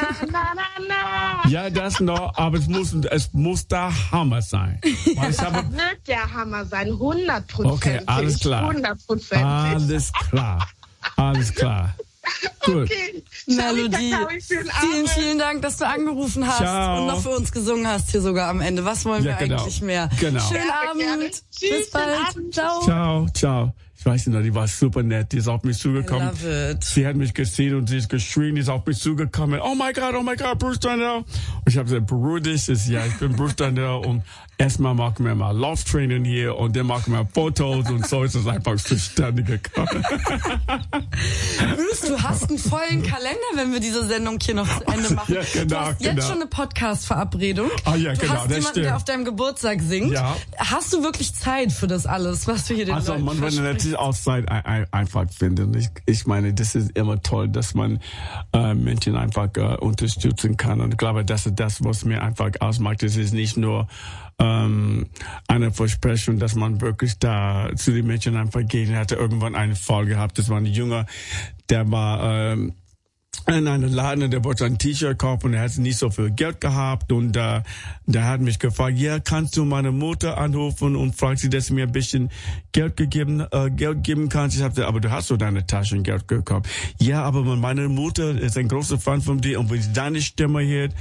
Ja, das noch, aber es muss der Hammer sein. Das wird der Hammer sein, 100%. Okay, alles klar. 100%. Alles klar. Gut. Okay. Melodie, vielen Dank, dass du angerufen hast und noch für uns gesungen hast hier sogar am Ende. Was wollen wir eigentlich mehr? Genau. Schönen Abend. Tschüss, bis bald. Ciao. Ciao. Ich weiß nicht, die war super nett. Die ist auf mich zugekommen. Sie hat mich gesehen und sie ist geschrien, die ist auf mich zugekommen. Oh my God, Bruce Darnell. Und ich habe gesagt, beruhig dich. Ja, ich bin Bruce Darnell und erstmal machen wir mal Lauftraining hier und dann machen wir Fotos und so ist es einfach zustande gekommen. Bruce, du hast einen vollen Kalender, wenn wir diese Sendung hier noch zu Ende machen. Ja, genau, du hast jetzt schon eine Podcast-Verabredung. Ah ja, du hast jemanden, der auf deinem Geburtstag singt. Ja. Hast du wirklich Zeit für das alles, was wir hier den Leuten man will natürlich auch Zeit einfach finden. Ich meine, das ist immer toll, dass man Menschen einfach unterstützen kann. Und ich glaube, das ist das, was mir einfach ausmacht. Es ist nicht nur eine Versprechung, dass man wirklich da zu den Menschen einfach geht. Er hatte irgendwann einen Fall gehabt, das war ein Junge, der war in einem Laden, der wollte ein T-Shirt kaufen und er hat nicht so viel Geld gehabt und der hat mich gefragt, ja, kannst du meine Mutter anrufen und fragt sie, dass sie mir ein bisschen Geld geben kannst. Ich habe gesagt, aber du hast so deine Taschengeld gekauft. Ja, aber meine Mutter ist ein großer Fan von dir und wenn sie deine Stimme hört,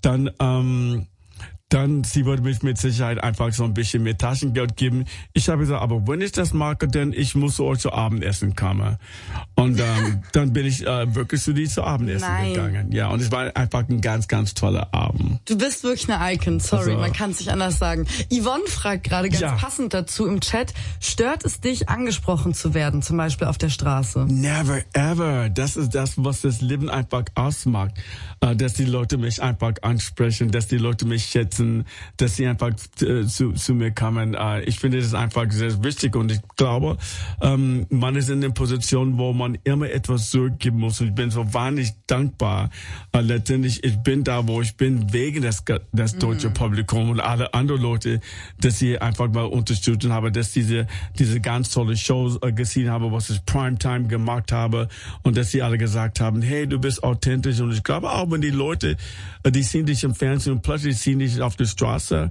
dann sie würde mich mit Sicherheit einfach so ein bisschen mehr Taschengeld geben. Ich habe gesagt, aber wenn ich das mache, denn ich muss zu euch zu Abendessen kommen. Und dann bin ich wirklich zu dir zu Abendessen gegangen. Ja, und es war einfach ein ganz, ganz toller Abend. Du bist wirklich eine Icon, sorry, man kann es nicht anders sagen. Yvonne fragt gerade ganz passend dazu im Chat, stört es dich, angesprochen zu werden, zum Beispiel auf der Straße? Never, ever. Das ist das, was das Leben einfach ausmacht. Dass die Leute mich einfach ansprechen, dass die Leute mich schätzen, dass sie einfach zu mir kommen. Ich finde das einfach sehr wichtig und ich glaube, man ist in der Position, wo man immer etwas zurückgeben muss und ich bin so wahnsinnig dankbar. Letztendlich, ich bin da, wo ich bin, wegen das deutsche Publikum und alle anderen Leute, dass sie einfach mal unterstützen haben, dass diese ganz tolle Shows gesehen haben, was ich Primetime gemacht habe und dass sie alle gesagt haben, hey, du bist authentisch und ich glaube auch, wenn die Leute, die sehen dich im Fernsehen und plötzlich sehen dich auf der Straße,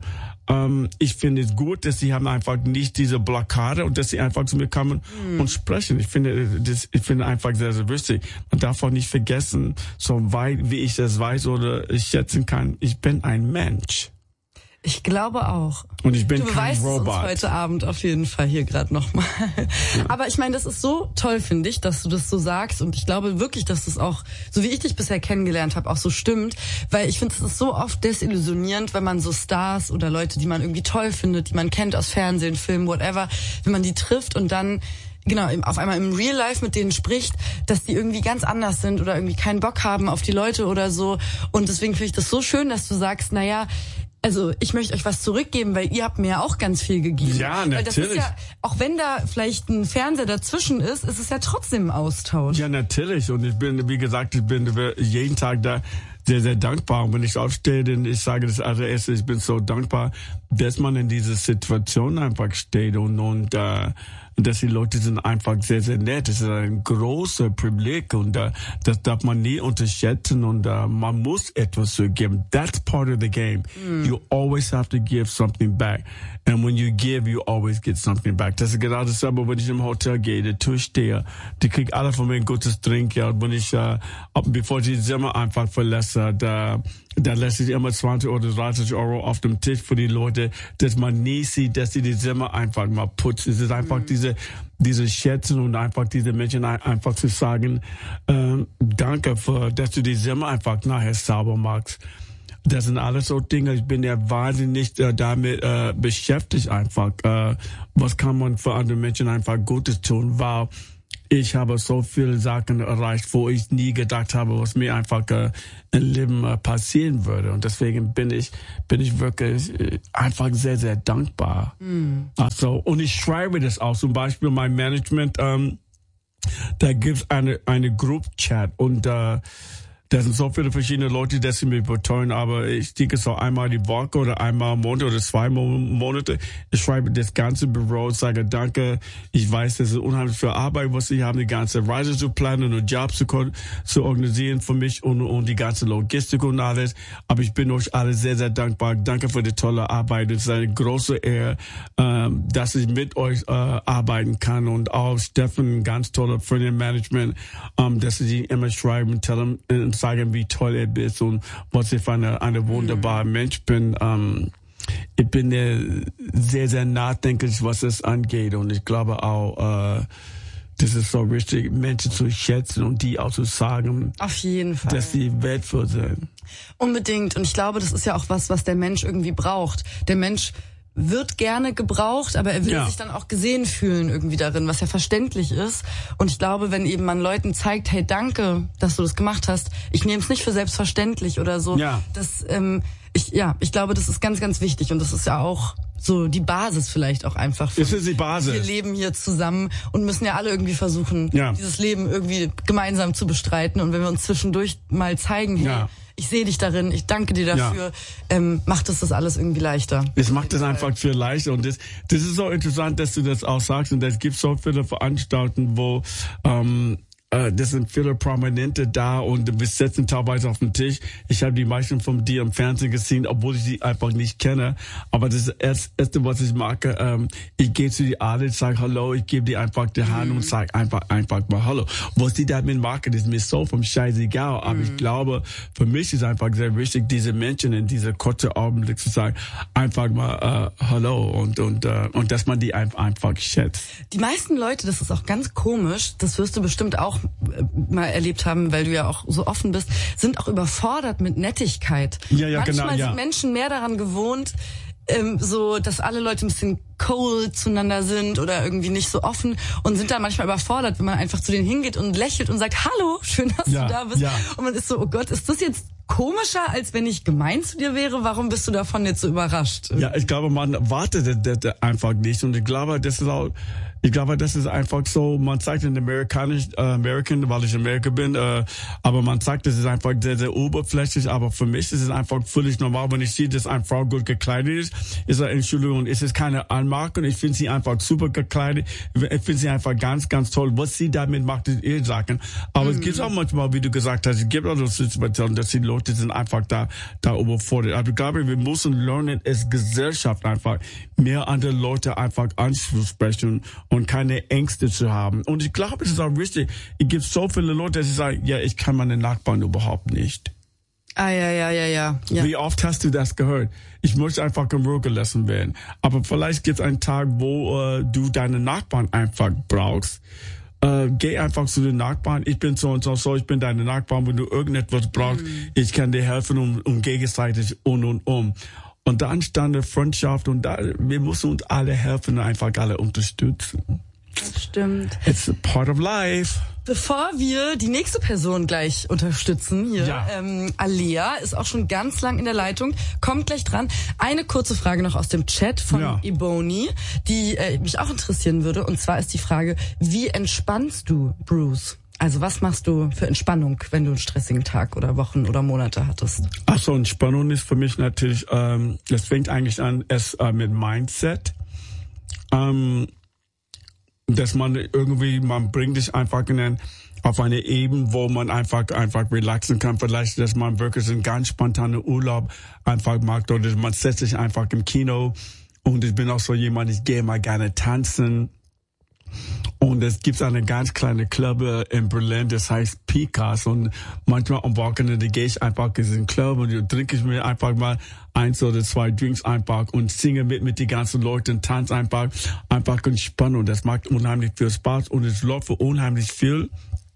ich finde es gut, dass sie haben einfach nicht diese Blockade und dass sie einfach zu mir kommen und sprechen. Ich finde einfach sehr, sehr wichtig. Man darf auch nicht vergessen, so weit wie ich das weiß oder ich schätzen kann, ich bin ein Mensch. Ich glaube auch. Und ich bin du kein Robot. Uns heute Abend auf jeden Fall hier gerade nochmal. Ja. Aber ich meine, das ist so toll, finde ich, dass du das so sagst. Und ich glaube wirklich, dass das auch, so wie ich dich bisher kennengelernt habe, auch so stimmt. Weil ich finde, es ist so oft desillusionierend, wenn man so Stars oder Leute, die man irgendwie toll findet, die man kennt aus Fernsehen, Film, whatever, wenn man die trifft und dann auf einmal im Real Life mit denen spricht, dass die irgendwie ganz anders sind oder irgendwie keinen Bock haben auf die Leute oder so. Und deswegen finde ich das so schön, dass du sagst, also ich möchte euch was zurückgeben, weil ihr habt mir ja auch ganz viel gegeben. Ja, natürlich. Weil das ist ja, auch wenn da vielleicht ein Fernseher dazwischen ist es ja trotzdem ein Austausch. Ja, natürlich. Und ich bin, wie gesagt, jeden Tag da sehr, sehr dankbar. Und wenn ich aufstehe, dann ich sage das allererste, ich bin so dankbar, dass man in dieser Situation einfach steht und dass die Leute sind einfach sehr, sehr nett. Das ist ein großer Privileg und das darf man nie unterschätzen und man muss etwas zurückgeben. That's part of the game. You always have to give something back. And when you give, you always get something back. Das ist genau dasselbe, wenn ich im Hotel gehe, der Tisch stehe. Die kriegt alle von mir ein gutes Trinkgeld. Wenn ich, bevor ich die Zimmer einfach verlasse, da lässt sich immer 20 oder 30 Euro auf dem Tisch für die Leute, dass man nie sieht, dass sie die Zimmer einfach mal putzen. Es ist einfach diese Schätzen und einfach diese Menschen einfach zu sagen, danke für, dass du die Zimmer einfach nachher sauber machst. Das sind alles so Dinge, ich bin ja wahnsinnig damit beschäftigt einfach. Was kann man für andere Menschen einfach Gutes tun, weil ich habe so viele Sachen erreicht, wo ich nie gedacht habe, was mir einfach im Leben passieren würde. Und deswegen bin ich wirklich einfach sehr, sehr dankbar. Also, und ich schreibe das auch. Zum Beispiel mein Management, da gibt's eine Group-Chat und da sind so viele verschiedene Leute, die sie mich betreuen, aber ich denke so einmal die Woche oder einmal im Monat oder 2 Monate. Ich schreibe das ganze Büro, sage danke. Ich weiß, das ist unheimlich viel Arbeit, was sie haben, die ganze Reise zu planen und Jobs zu organisieren für mich und die ganze Logistik und alles. Aber ich bin euch alle sehr, sehr dankbar. Danke für die tolle Arbeit. Es ist eine große Ehre, dass ich mit euch arbeiten kann und auch Steffen, ganz toller Friend im Management, dass sie immer schreiben, sagen, wie toll er ist und was ich für eine wunderbare Mensch bin. Ich bin sehr, sehr nachdenklich, was es angeht und ich glaube auch, das ist so wichtig, Menschen zu schätzen und die auch zu sagen, auf jeden Fall, dass sie wertvoll sind. Unbedingt. Und ich glaube, das ist ja auch was der Mensch irgendwie braucht. Der Mensch wird gerne gebraucht, aber er will sich dann auch gesehen fühlen irgendwie darin, was ja verständlich ist. Und ich glaube, wenn eben man Leuten zeigt, hey, danke, dass du das gemacht hast, ich nehme es nicht für selbstverständlich oder so. Ja. Ich glaube, das ist ganz, ganz wichtig und das ist ja auch so die Basis vielleicht auch einfach. Das ist die Basis. Wir leben hier zusammen und müssen ja alle irgendwie versuchen, dieses Leben irgendwie gemeinsam zu bestreiten. Und wenn wir uns zwischendurch mal zeigen, hey, ich sehe dich darin, ich danke dir dafür, macht es das alles irgendwie leichter. Es macht es einfach viel leichter und das ist so interessant, dass du das auch sagst und es gibt so viele Veranstaltungen, wo das sind viele Prominente da und wir sitzen teilweise auf dem Tisch. Ich habe die meisten von dir im Fernsehen gesehen, obwohl ich sie einfach nicht kenne. Aber das ist das Erste, was ich mache. Ich gehe zu die alle, sage Hallo, ich gebe dir einfach die Hand und sage einfach mal Hallo. Was die damit machen, ist mir so vom Scheißegal. Aber ich glaube, für mich ist einfach sehr wichtig, diese Menschen in dieser kurzen Augenblick zu sagen, einfach mal Hallo und dass man die einfach schätzt. Die meisten Leute, das ist auch ganz komisch, das wirst du bestimmt auch mal erlebt haben, weil du ja auch so offen bist, sind auch überfordert mit Nettigkeit. Manchmal sind Menschen mehr daran gewohnt, so, dass alle Leute ein bisschen cold zueinander sind oder irgendwie nicht so offen und sind dann manchmal überfordert, wenn man einfach zu denen hingeht und lächelt und sagt, hallo, schön, dass du da bist. Ja. Und man ist so, oh Gott, ist das jetzt komischer, als wenn ich gemein zu dir wäre? Warum bist du davon jetzt so überrascht? Ja, ich glaube, man wartet das einfach nicht und ich glaube, das ist einfach so, man sagt in American, weil ich Amerikaner bin, aber man sagt, das ist einfach sehr, sehr oberflächlich, aber für mich ist es einfach völlig normal, wenn ich sehe, dass eine Frau gut gekleidet ist Entschuldigung, ist es keine Anmerkung, ich finde sie einfach super gekleidet, ich finde sie einfach ganz, ganz toll, was sie damit macht, ist ihre Sachen, aber es gibt auch manchmal, wie du gesagt hast, es gibt auch so Situationen, dass die Leute sind einfach da überfordert, aber ich glaube, wir müssen lernen, als Gesellschaft einfach mehr andere Leute einfach anzusprechen und keine Ängste zu haben. Und ich glaube, es ist auch wichtig. Es gibt so viele Leute, die sagen, ja, ich kann meine Nachbarn überhaupt nicht. Ja. Wie oft hast du das gehört? Ich möchte einfach in Ruhe gelassen werden. Aber vielleicht gibt es einen Tag, wo du deine Nachbarn einfach brauchst. Geh einfach zu den Nachbarn. Ich bin so und so, ich bin deine Nachbarn. Wenn du irgendetwas brauchst, ich kann dir helfen um gegenseitig und. Und da entstand eine Freundschaft und wir müssen uns alle helfen, einfach alle unterstützen. Das stimmt. It's a part of life. Bevor wir die nächste Person gleich unterstützen hier, Alea ist auch schon ganz lang in der Leitung, kommt gleich dran. Eine kurze Frage noch aus dem Chat von Ebony, die mich auch interessieren würde. Und zwar ist die Frage, wie entspannst du, Bruce? Also was machst du für Entspannung, wenn du einen stressigen Tag oder Wochen oder Monate hattest? Ach so, Entspannung ist für mich natürlich, das fängt eigentlich an mit Mindset. Dass man bringt dich einfach auf eine Ebene, wo man einfach relaxen kann. Vielleicht, dass man wirklich einen ganz spontanen Urlaub einfach macht oder man setzt sich einfach im Kino. Und ich bin auch so jemand, ich gehe mal gerne tanzen. Und es gibt eine ganz kleine Club in Berlin, das heißt Pikas. Und manchmal am Wochenende gehe ich einfach in den Club und trinke ich mir einfach mal 1 oder 2 Drinks einfach und singe mit den ganzen Leuten, tanze einfach entspannen. Und das macht unheimlich viel Spaß und es läuft unheimlich viel.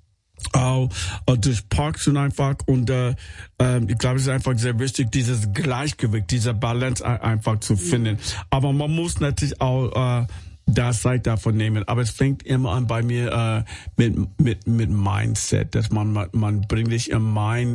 Durch Parks und einfach und ich glaube, es ist einfach sehr wichtig, dieses Gleichgewicht, diese Balance einfach zu finden. Aber man muss natürlich auch da Zeit davon nehmen. Aber es fängt immer an bei mir mit Mindset, dass man bringt dich im Mind,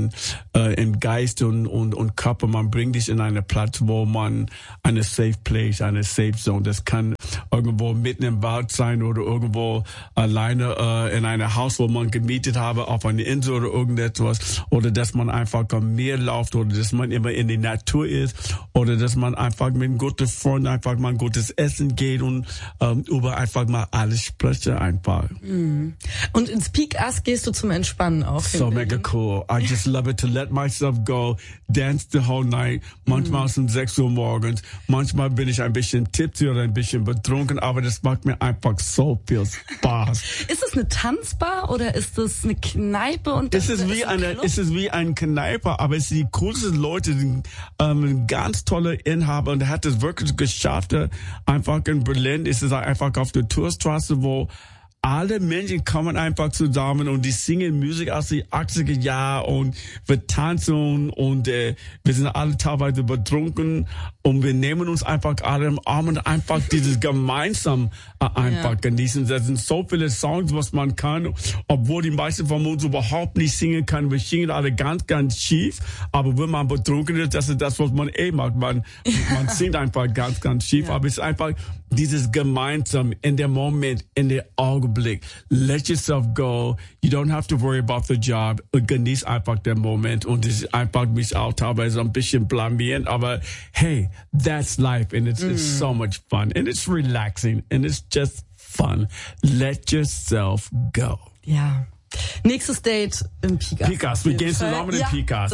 in Geist und Körper, man bringt dich in einen Platz, wo man eine Safe Place, eine Safe Zone, das kann irgendwo mitten im Wald sein oder irgendwo alleine in einem Haus, wo man gemietet habe, auf einer Insel oder irgendetwas, oder dass man einfach am Meer läuft oder dass man immer in die Natur ist oder dass man einfach mit einem guten Freund einfach mal ein gutes Essen geht und über einfach mal alles spreche einfach. Und ins Pikas gehst du zum Entspannen auch. So mega cool. I just love it to let myself go, dance the whole night. Manchmal ist es 6 Uhr morgens, manchmal bin ich ein bisschen tipsy oder ein bisschen betrunken, aber das macht mir einfach so viel Spaß. Ist es eine Tanzbar oder ist es eine Kneipe? Und es ist wie ein Kneipe, aber es sind die coolsten Leute, ein ganz toller Inhaber und er hat es wirklich geschafft, einfach in Berlin ist es einfach auf der Tourstraße, wo alle Menschen kommen einfach zusammen und die singen Musik aus den 80er Jahren und wir tanzen und wir sind alle teilweise betrunken und wir nehmen uns einfach alle im Arm und einfach dieses gemeinsam einfach genießen. Da sind so viele Songs, was man kann, obwohl die meisten von uns überhaupt nicht singen können. Wir singen alle ganz, ganz schief, aber wenn man betrunken ist, das ist das, was man macht. Man singt einfach ganz, ganz schief, aber es ist einfach dieses gemeinsam in der Moment, in der Augenblick. Let yourself go. You don't have to worry about the job. Und genieß einfach den Moment. Und es ist einfach mich auch teilweise ein bisschen blamieren. Aber hey, that's life. And it's so much fun. And it's relaxing. And it's just fun. Let yourself go. Ja. Nächstes Date im Pikas. Pikas, wir gehen zusammen in Pikas.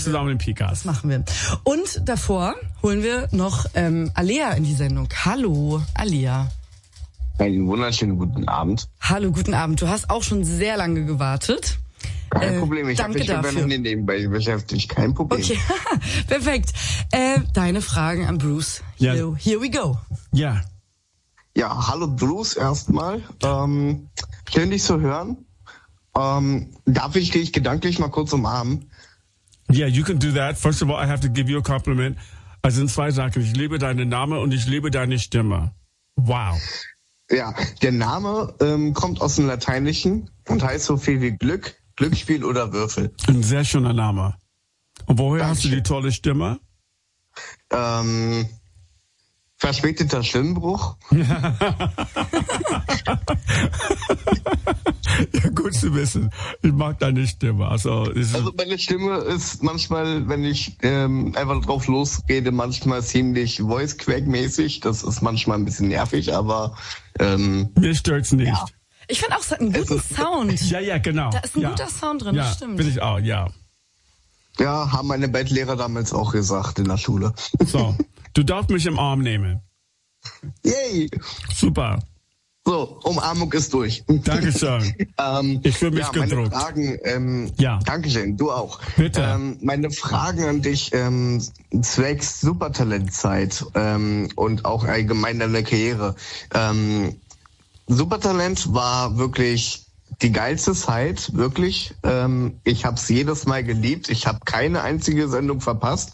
Das machen wir. Und davor holen wir noch Alea in die Sendung. Hallo, Alea. Einen wunderschönen guten Abend. Hallo, guten Abend. Du hast auch schon sehr lange gewartet. Kein Problem, ich habe mich über nebenbei beschäftigt. Kein Problem. Okay, perfekt. Deine Fragen an Bruce. Here we go. Ja. Ja, hallo Bruce erstmal. Schön, dich zu hören. Darf ich dich gedanklich mal kurz umarmen? Yeah, you can do that. First of all, I have to give you a compliment. Es sind 2 Sachen. Ich liebe deinen Namen und ich liebe deine Stimme. Wow. Ja, der Name kommt aus dem Lateinischen und heißt so viel wie Glück, Glücksspiel oder Würfel. Ein sehr schöner Name. Und woher hast du die tolle Stimme? Verspäteter Stimmbruch. Ja, gut zu wissen. Ich mag deine Stimme. Also meine Stimme ist manchmal, wenn ich einfach drauf losrede, manchmal ziemlich Voice-Crack-mäßig. Das ist manchmal ein bisschen nervig, aber mir stört's nicht. Ja. Ich finde auch, es hat einen guten Sound. Ja, genau. Da ist ein guter Sound drin, das stimmt. Bin ich auch, ja. Ja, haben meine Bettlehrer damals auch gesagt in der Schule. So, du darfst mich im Arm nehmen. Yay! Super. So, Umarmung ist durch. Dankeschön. Ich fühle mich gedruckt. Meine Fragen, Dankeschön, du auch. Bitte. Meine Fragen an dich zwecks Supertalentzeit und auch allgemein deine Karriere. Supertalent war wirklich die geilste Zeit, wirklich. Ich habe es jedes Mal geliebt. Ich habe keine einzige Sendung verpasst.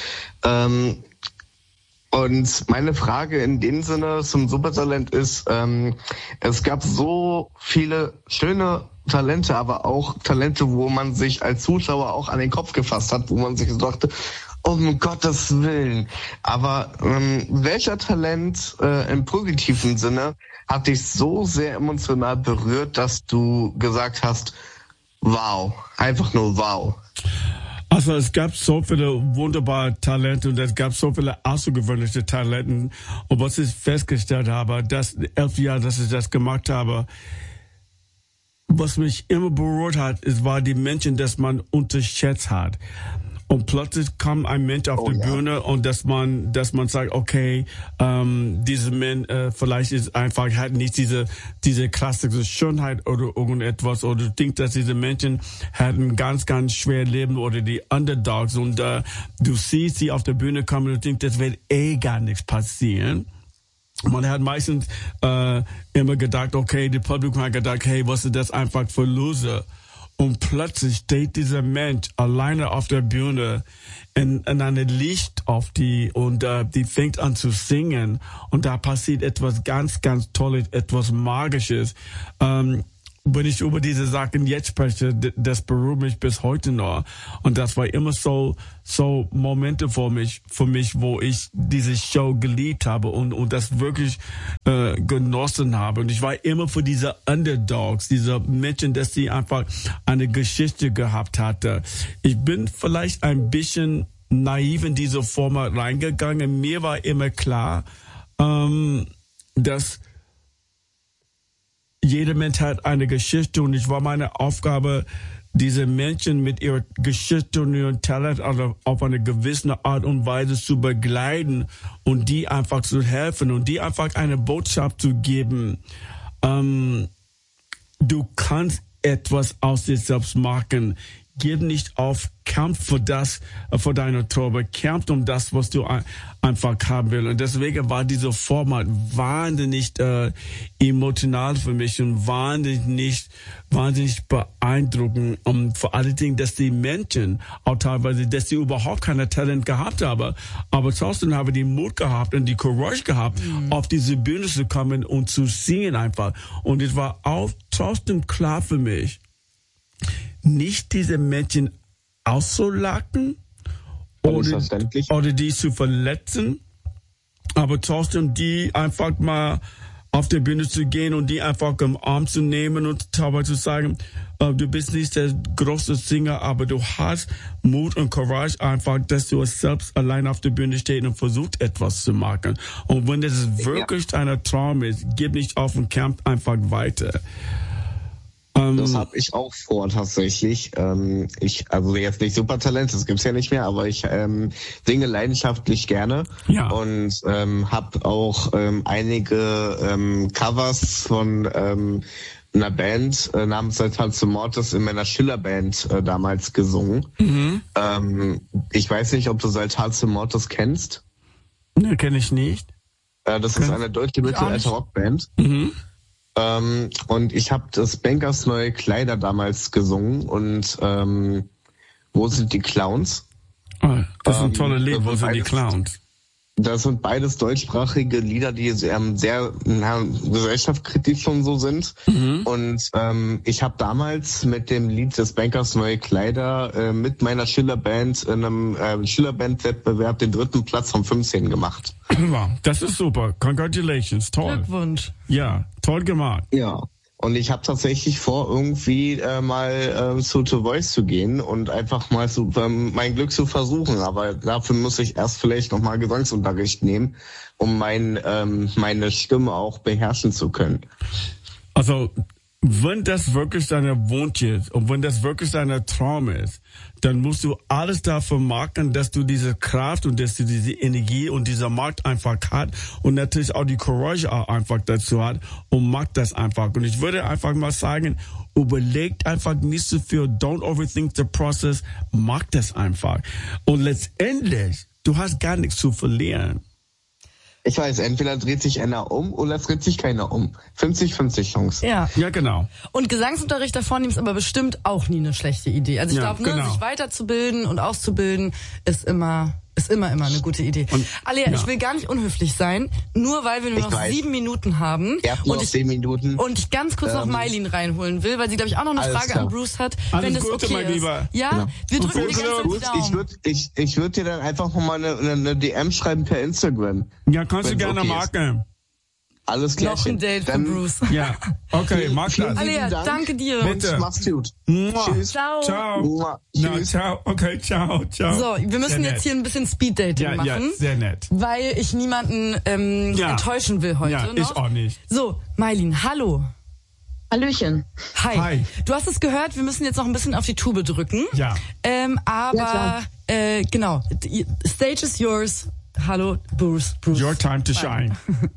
Und meine Frage in dem Sinne zum Supertalent ist, es gab so viele schöne Talente, aber auch Talente, wo man sich als Zuschauer auch an den Kopf gefasst hat, wo man sich so dachte, um Gottes Willen. Aber welcher Talent im positiven Sinne hat dich so sehr emotional berührt, dass du gesagt hast, wow, einfach nur wow? Also es gab so viele wunderbare Talente und es gab so viele außergewöhnliche Talente. Und was ich festgestellt habe, dass 11 Jahre, dass ich das gemacht habe, was mich immer berührt hat, war die Menschen, dass man unterschätzt hat. Und plötzlich kam ein Mensch auf die Bühne und dass man sagt, okay, diese Mensch vielleicht ist einfach hat nicht diese klassische Schönheit oder irgendetwas, oder du denkst, dass diese Menschen hatten ganz, ganz schwer leben oder die Underdogs, und du siehst sie auf der Bühne kommen und denkst, das wird gar nichts passieren. Man hat meistens immer gedacht, okay, die Publikum hat gedacht, hey, was ist das einfach für Loser? Und plötzlich steht dieser Mensch alleine auf der Bühne in einem Licht auf die, und die fängt an zu singen, und da passiert etwas ganz, ganz Tolles, etwas Magisches. Wenn ich über diese Sachen jetzt spreche, das berührt mich bis heute noch. Und das war immer so Momente für mich, wo ich diese Show geliebt habe und das wirklich genossen habe. Und ich war immer für diese Underdogs, diese Menschen, dass sie einfach eine Geschichte gehabt hatte. Ich bin vielleicht ein bisschen naiv in diese Format reingegangen. Mir war immer klar, dass jeder Mensch hat eine Geschichte, und es war meine Aufgabe, diese Menschen mit ihrer Geschichte und ihrem Talent auf eine gewisse Art und Weise zu begleiten und die einfach zu helfen und die einfach eine Botschaft zu geben. Du kannst etwas aus dir selbst machen. Gib nicht auf, kämpf für deine Träume, kämpf um das, was du einfach haben willst. Und deswegen war dieser Format wahnsinnig emotional für mich und wahnsinnig beeindruckend. Und vor allen Dingen, dass die Menschen auch teilweise, dass sie überhaupt keine Talent gehabt haben, aber trotzdem haben die Mut gehabt und die Courage gehabt, auf diese Bühne zu kommen und zu singen einfach. Und es war auch trotzdem klar für mich, nicht diese Menschen auszulachen oder die zu verletzen, aber trotzdem die einfach mal auf der Bühne zu gehen und die einfach im Arm zu nehmen und teilweise zu sagen, du bist nicht der große Sänger, aber du hast Mut und Courage einfach, dass du selbst allein auf der Bühne stehst und versuchst, etwas zu machen. Und wenn das wirklich dein Traum ist, gib nicht auf und kämpf einfach weiter. Das habe ich auch vor, tatsächlich. Also jetzt nicht Supertalent, das gibt's ja nicht mehr, aber ich singe leidenschaftlich gerne und habe auch einige Covers von einer Band namens Saltatio Mortis in meiner Schiller-Band damals gesungen. Ich weiß nicht, ob du Saltatio Mortis kennst. Ne, kenne ich nicht. Das ist eine deutsche mittelalter Rockband. Und ich habe das Bankers Neue Kleider damals gesungen und Wo sind die Clowns? Das ist ein tolles Lied, Wo sind die Clowns? Das sind beides deutschsprachige Lieder, die sehr gesellschaftskritisch schon so sind. Und ich habe damals mit dem Lied des Bankers Neue Kleider mit meiner Schillerband in einem Schillerband-Wettbewerb den 3. Platz von 15 gemacht. Wow, das ist super. Congratulations, toll. Glückwunsch. Ja, toll gemacht. Ja. Und ich habe tatsächlich vor, irgendwie mal zu The Voice zu gehen und einfach mal mein Glück zu versuchen. Aber dafür muss ich erst vielleicht nochmal Gesangsunterricht nehmen, um meine Stimme auch beherrschen zu können. Also, wenn das wirklich dein Wunsch ist und wenn das wirklich dein Traum ist, dann musst du alles dafür machen, dass du diese Kraft und dass du diese Energie und dieser Markt einfach hat und natürlich auch die Courage auch einfach dazu hat und macht das einfach. Und ich würde einfach mal sagen, überlegt einfach nicht so viel, don't overthink the process, mach das einfach. Und letztendlich, du hast gar nichts zu verlieren. Ich weiß, entweder dreht sich einer um oder es dreht sich keiner um. 50-50 Chance. Ja, genau. Und Gesangsunterricht davon ist aber bestimmt auch nie eine schlechte Idee. Also ich glaube, sich weiterzubilden und auszubilden ist immer eine gute Idee. Alia, ich will gar nicht unhöflich sein, nur weil wir nur noch 7 Minuten haben. Und 10 Minuten. Und ich ganz kurz noch Maylin reinholen will, weil sie, glaube ich, auch noch eine Frage an Bruce hat, wenn das okay mein ist. Lieber. Ja, wir drücken die ganze Zeit die Daumen. Ich würde dir dann einfach mal eine DM schreiben per Instagram. Ja, kannst du gerne machen. Alles klar. Noch ein Date für Bruce. Ja, okay, mach das. Alia, danke dir. Und mach's gut. Tschüss. Ciao. Ciao. Tschüss. Ciao. Okay, ciao. So, wir müssen jetzt hier ein bisschen Speeddating machen. Ja, sehr nett. Weil ich niemanden enttäuschen will heute. Ja, ich auch nicht. So, Maylin, hallo. Hallöchen. Hi. Du hast es gehört, wir müssen jetzt noch ein bisschen auf die Tube drücken. Ja. Aber genau. Stage is yours. Hallo, Bruce. Your time to shine.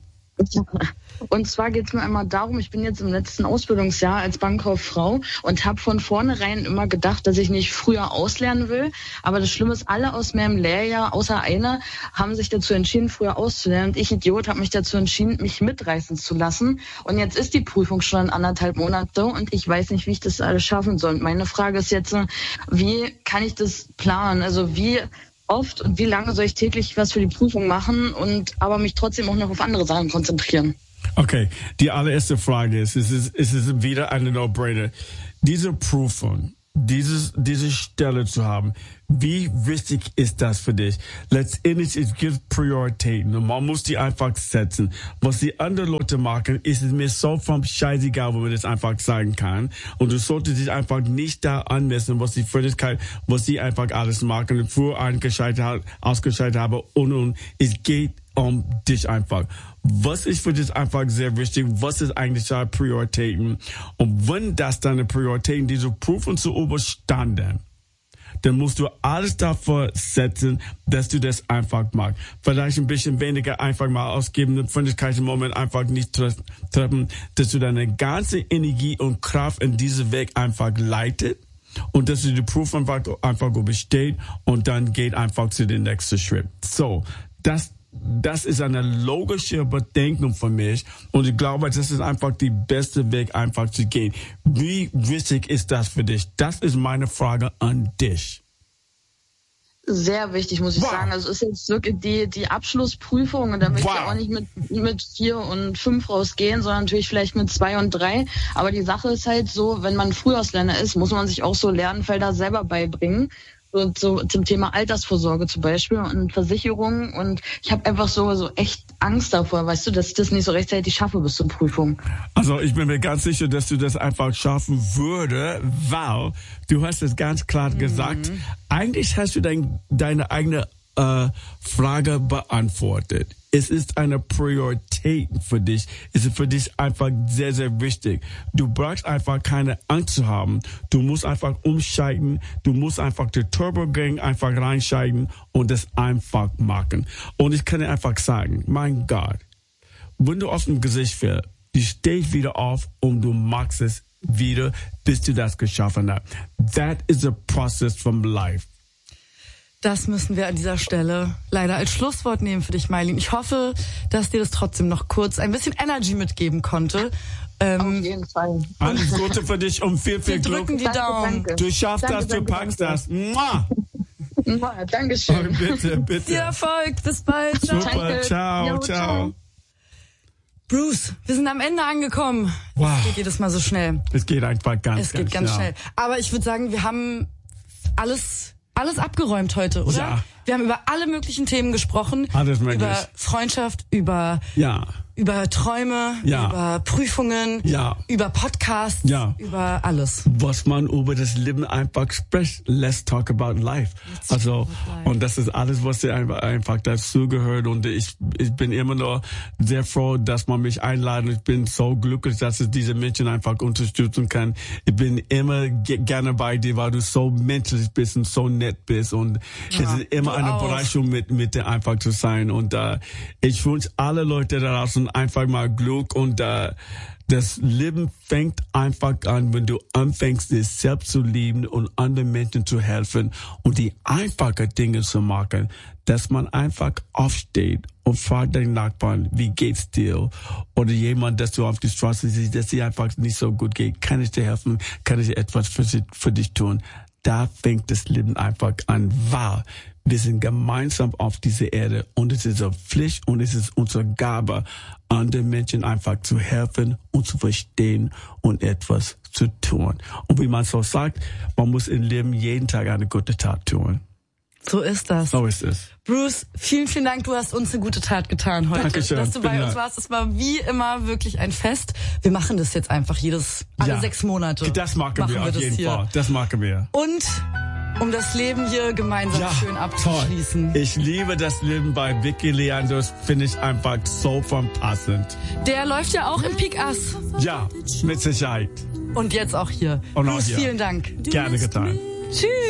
Und zwar geht es mir einmal darum, ich bin jetzt im letzten Ausbildungsjahr als Bankkauffrau und habe von vornherein immer gedacht, dass ich nicht früher auslernen will. Aber das Schlimme ist, alle aus meinem Lehrjahr, außer einer, haben sich dazu entschieden, früher auszulernen. Und ich, Idiot, habe mich dazu entschieden, mich mitreißen zu lassen. Und jetzt ist die Prüfung schon in 1,5 Monate und ich weiß nicht, wie ich das alles schaffen soll. Und meine Frage ist jetzt, wie kann ich das planen? Also wie oft und wie lange soll ich täglich was für die Prüfung machen und aber mich trotzdem auch noch auf andere Sachen konzentrieren? Okay, die allererste Frage ist wieder eine No-Brainer. Diese Prüfung, diese Stelle zu haben, wie wichtig ist das für dich? Letztendlich, es gibt Prioritäten und man muss die einfach setzen. Was die anderen Leute machen, ist es mir so vom Scheißegal, wo man das einfach sagen kann. Und du solltest dich einfach nicht da anmessen, was sie einfach alles machen, früher ausgeschaltet habe und es geht um dich einfach. Was ist für dich einfach sehr wichtig? Was ist eigentlich deine Prioritäten? Und wenn das deine Prioritäten, diese Prüfung zu überstanden, dann musst du alles dafür setzen, dass du das einfach machst. Vielleicht ein bisschen weniger einfach mal ausgeben, den Freundlichkeitsmoment einfach nicht treffen, dass du deine ganze Energie und Kraft in diesen Weg einfach leitet und dass du die Prüfung einfach besteht und dann geht einfach zu dem nächsten Schritt. So, das ist eine logische Bedenkung für mich und ich glaube, das ist einfach der beste Weg, einfach zu gehen. Wie wichtig ist das für dich? Das ist meine Frage an dich. Sehr wichtig, muss ich sagen. Also es ist jetzt wirklich die Abschlussprüfung und da möchte ich auch nicht mit 4 und 5 rausgehen, sondern natürlich vielleicht mit 2 und 3. Aber die Sache ist halt so, wenn man Frühauslerner ist, muss man sich auch so Lernfelder selber beibringen. So zum Thema Altersvorsorge zum Beispiel und Versicherung und ich habe einfach so echt Angst davor, weißt du, dass ich das nicht so rechtzeitig schaffe bis zur Prüfung. Also ich bin mir ganz sicher, dass du das einfach schaffen würde, weil du hast es ganz klar gesagt, eigentlich hast du deine eigene Frage beantwortet. Es ist eine Priorität für dich. Es ist für dich einfach sehr, sehr wichtig. Du brauchst einfach keine Angst zu haben. Du musst einfach umschalten. Du musst einfach die Turbo-Gang einfach reinschalten und das einfach machen. Und ich kann dir einfach sagen, mein Gott, wenn du auf dem Gesicht fällst, du stehst wieder auf und du machst es wieder, bis du das geschaffen hast. That is a process from life. Das müssen wir an dieser Stelle leider als Schlusswort nehmen für dich, Maylin. Ich hoffe, dass dir das trotzdem noch kurz ein bisschen Energy mitgeben konnte. Auf jeden Fall. Alles Gute für dich und viel Glück. Wir drücken die Daumen. Danke. Du schaffst das, du packst das. Mua! Dankeschön. Oh, bitte. Viel Erfolg. Bis bald. Ciao. Super. Ciao. Bruce, wir sind am Ende angekommen. Wow. Es geht jedes Mal so schnell. Es geht einfach ganz schnell. Aber ich würde sagen, wir haben alles abgeräumt heute, oder? Ja. Wir haben über alle möglichen Themen gesprochen. Alles möglich. Über Freundschaft, über Träume, über Prüfungen, über Podcasts, über alles. Was man über das Leben einfach spricht. Let's talk about life. Und das ist alles, was einfach dazu gehört. Und ich bin immer noch sehr froh, dass man mich einladet. Ich bin so glücklich, dass ich diese Menschen einfach unterstützen kann. Ich bin immer gerne bei dir, weil du so menschlich bist und so nett bist. Und es ist immer eine Bereicherung, mit dir einfach zu sein. Und ich wünsche alle Leute da draußen einfach mal Glück und das Leben fängt einfach an, wenn du anfängst, dich selbst zu lieben und anderen Menschen zu helfen und die einfachen Dinge zu machen, dass man einfach aufsteht und fragt den Nachbarn, wie geht's dir? Oder jemand, dass du auf die Straße siehst, dass sie einfach nicht so gut geht. Kann ich dir helfen? Kann ich etwas für dich tun? Da fängt das Leben einfach an, weil wir sind gemeinsam auf dieser Erde und es ist eine Pflicht und es ist unsere Gabe, anderen Menschen einfach zu helfen und zu verstehen und etwas zu tun. Und wie man so sagt, man muss im Leben jeden Tag eine gute Tat tun. So ist das. So ist es. Bruce, vielen Dank. Du hast uns eine gute Tat getan heute. Dankeschön. Dass du bei uns warst. Es war wie immer wirklich ein Fest. Wir machen das jetzt einfach alle 6 Monate. Das machen wir auf jeden Fall. Das machen wir. Und um das Leben hier gemeinsam schön abzuschließen. Toll. Ich liebe das Leben bei Vicky Leandros, finde ich einfach so passend. Der läuft ja auch im Peak Ass. Ja, mit Sicherheit. Und jetzt auch hier. Und Bruce, auch hier. vielen Dank. Gerne getan. Tschüss.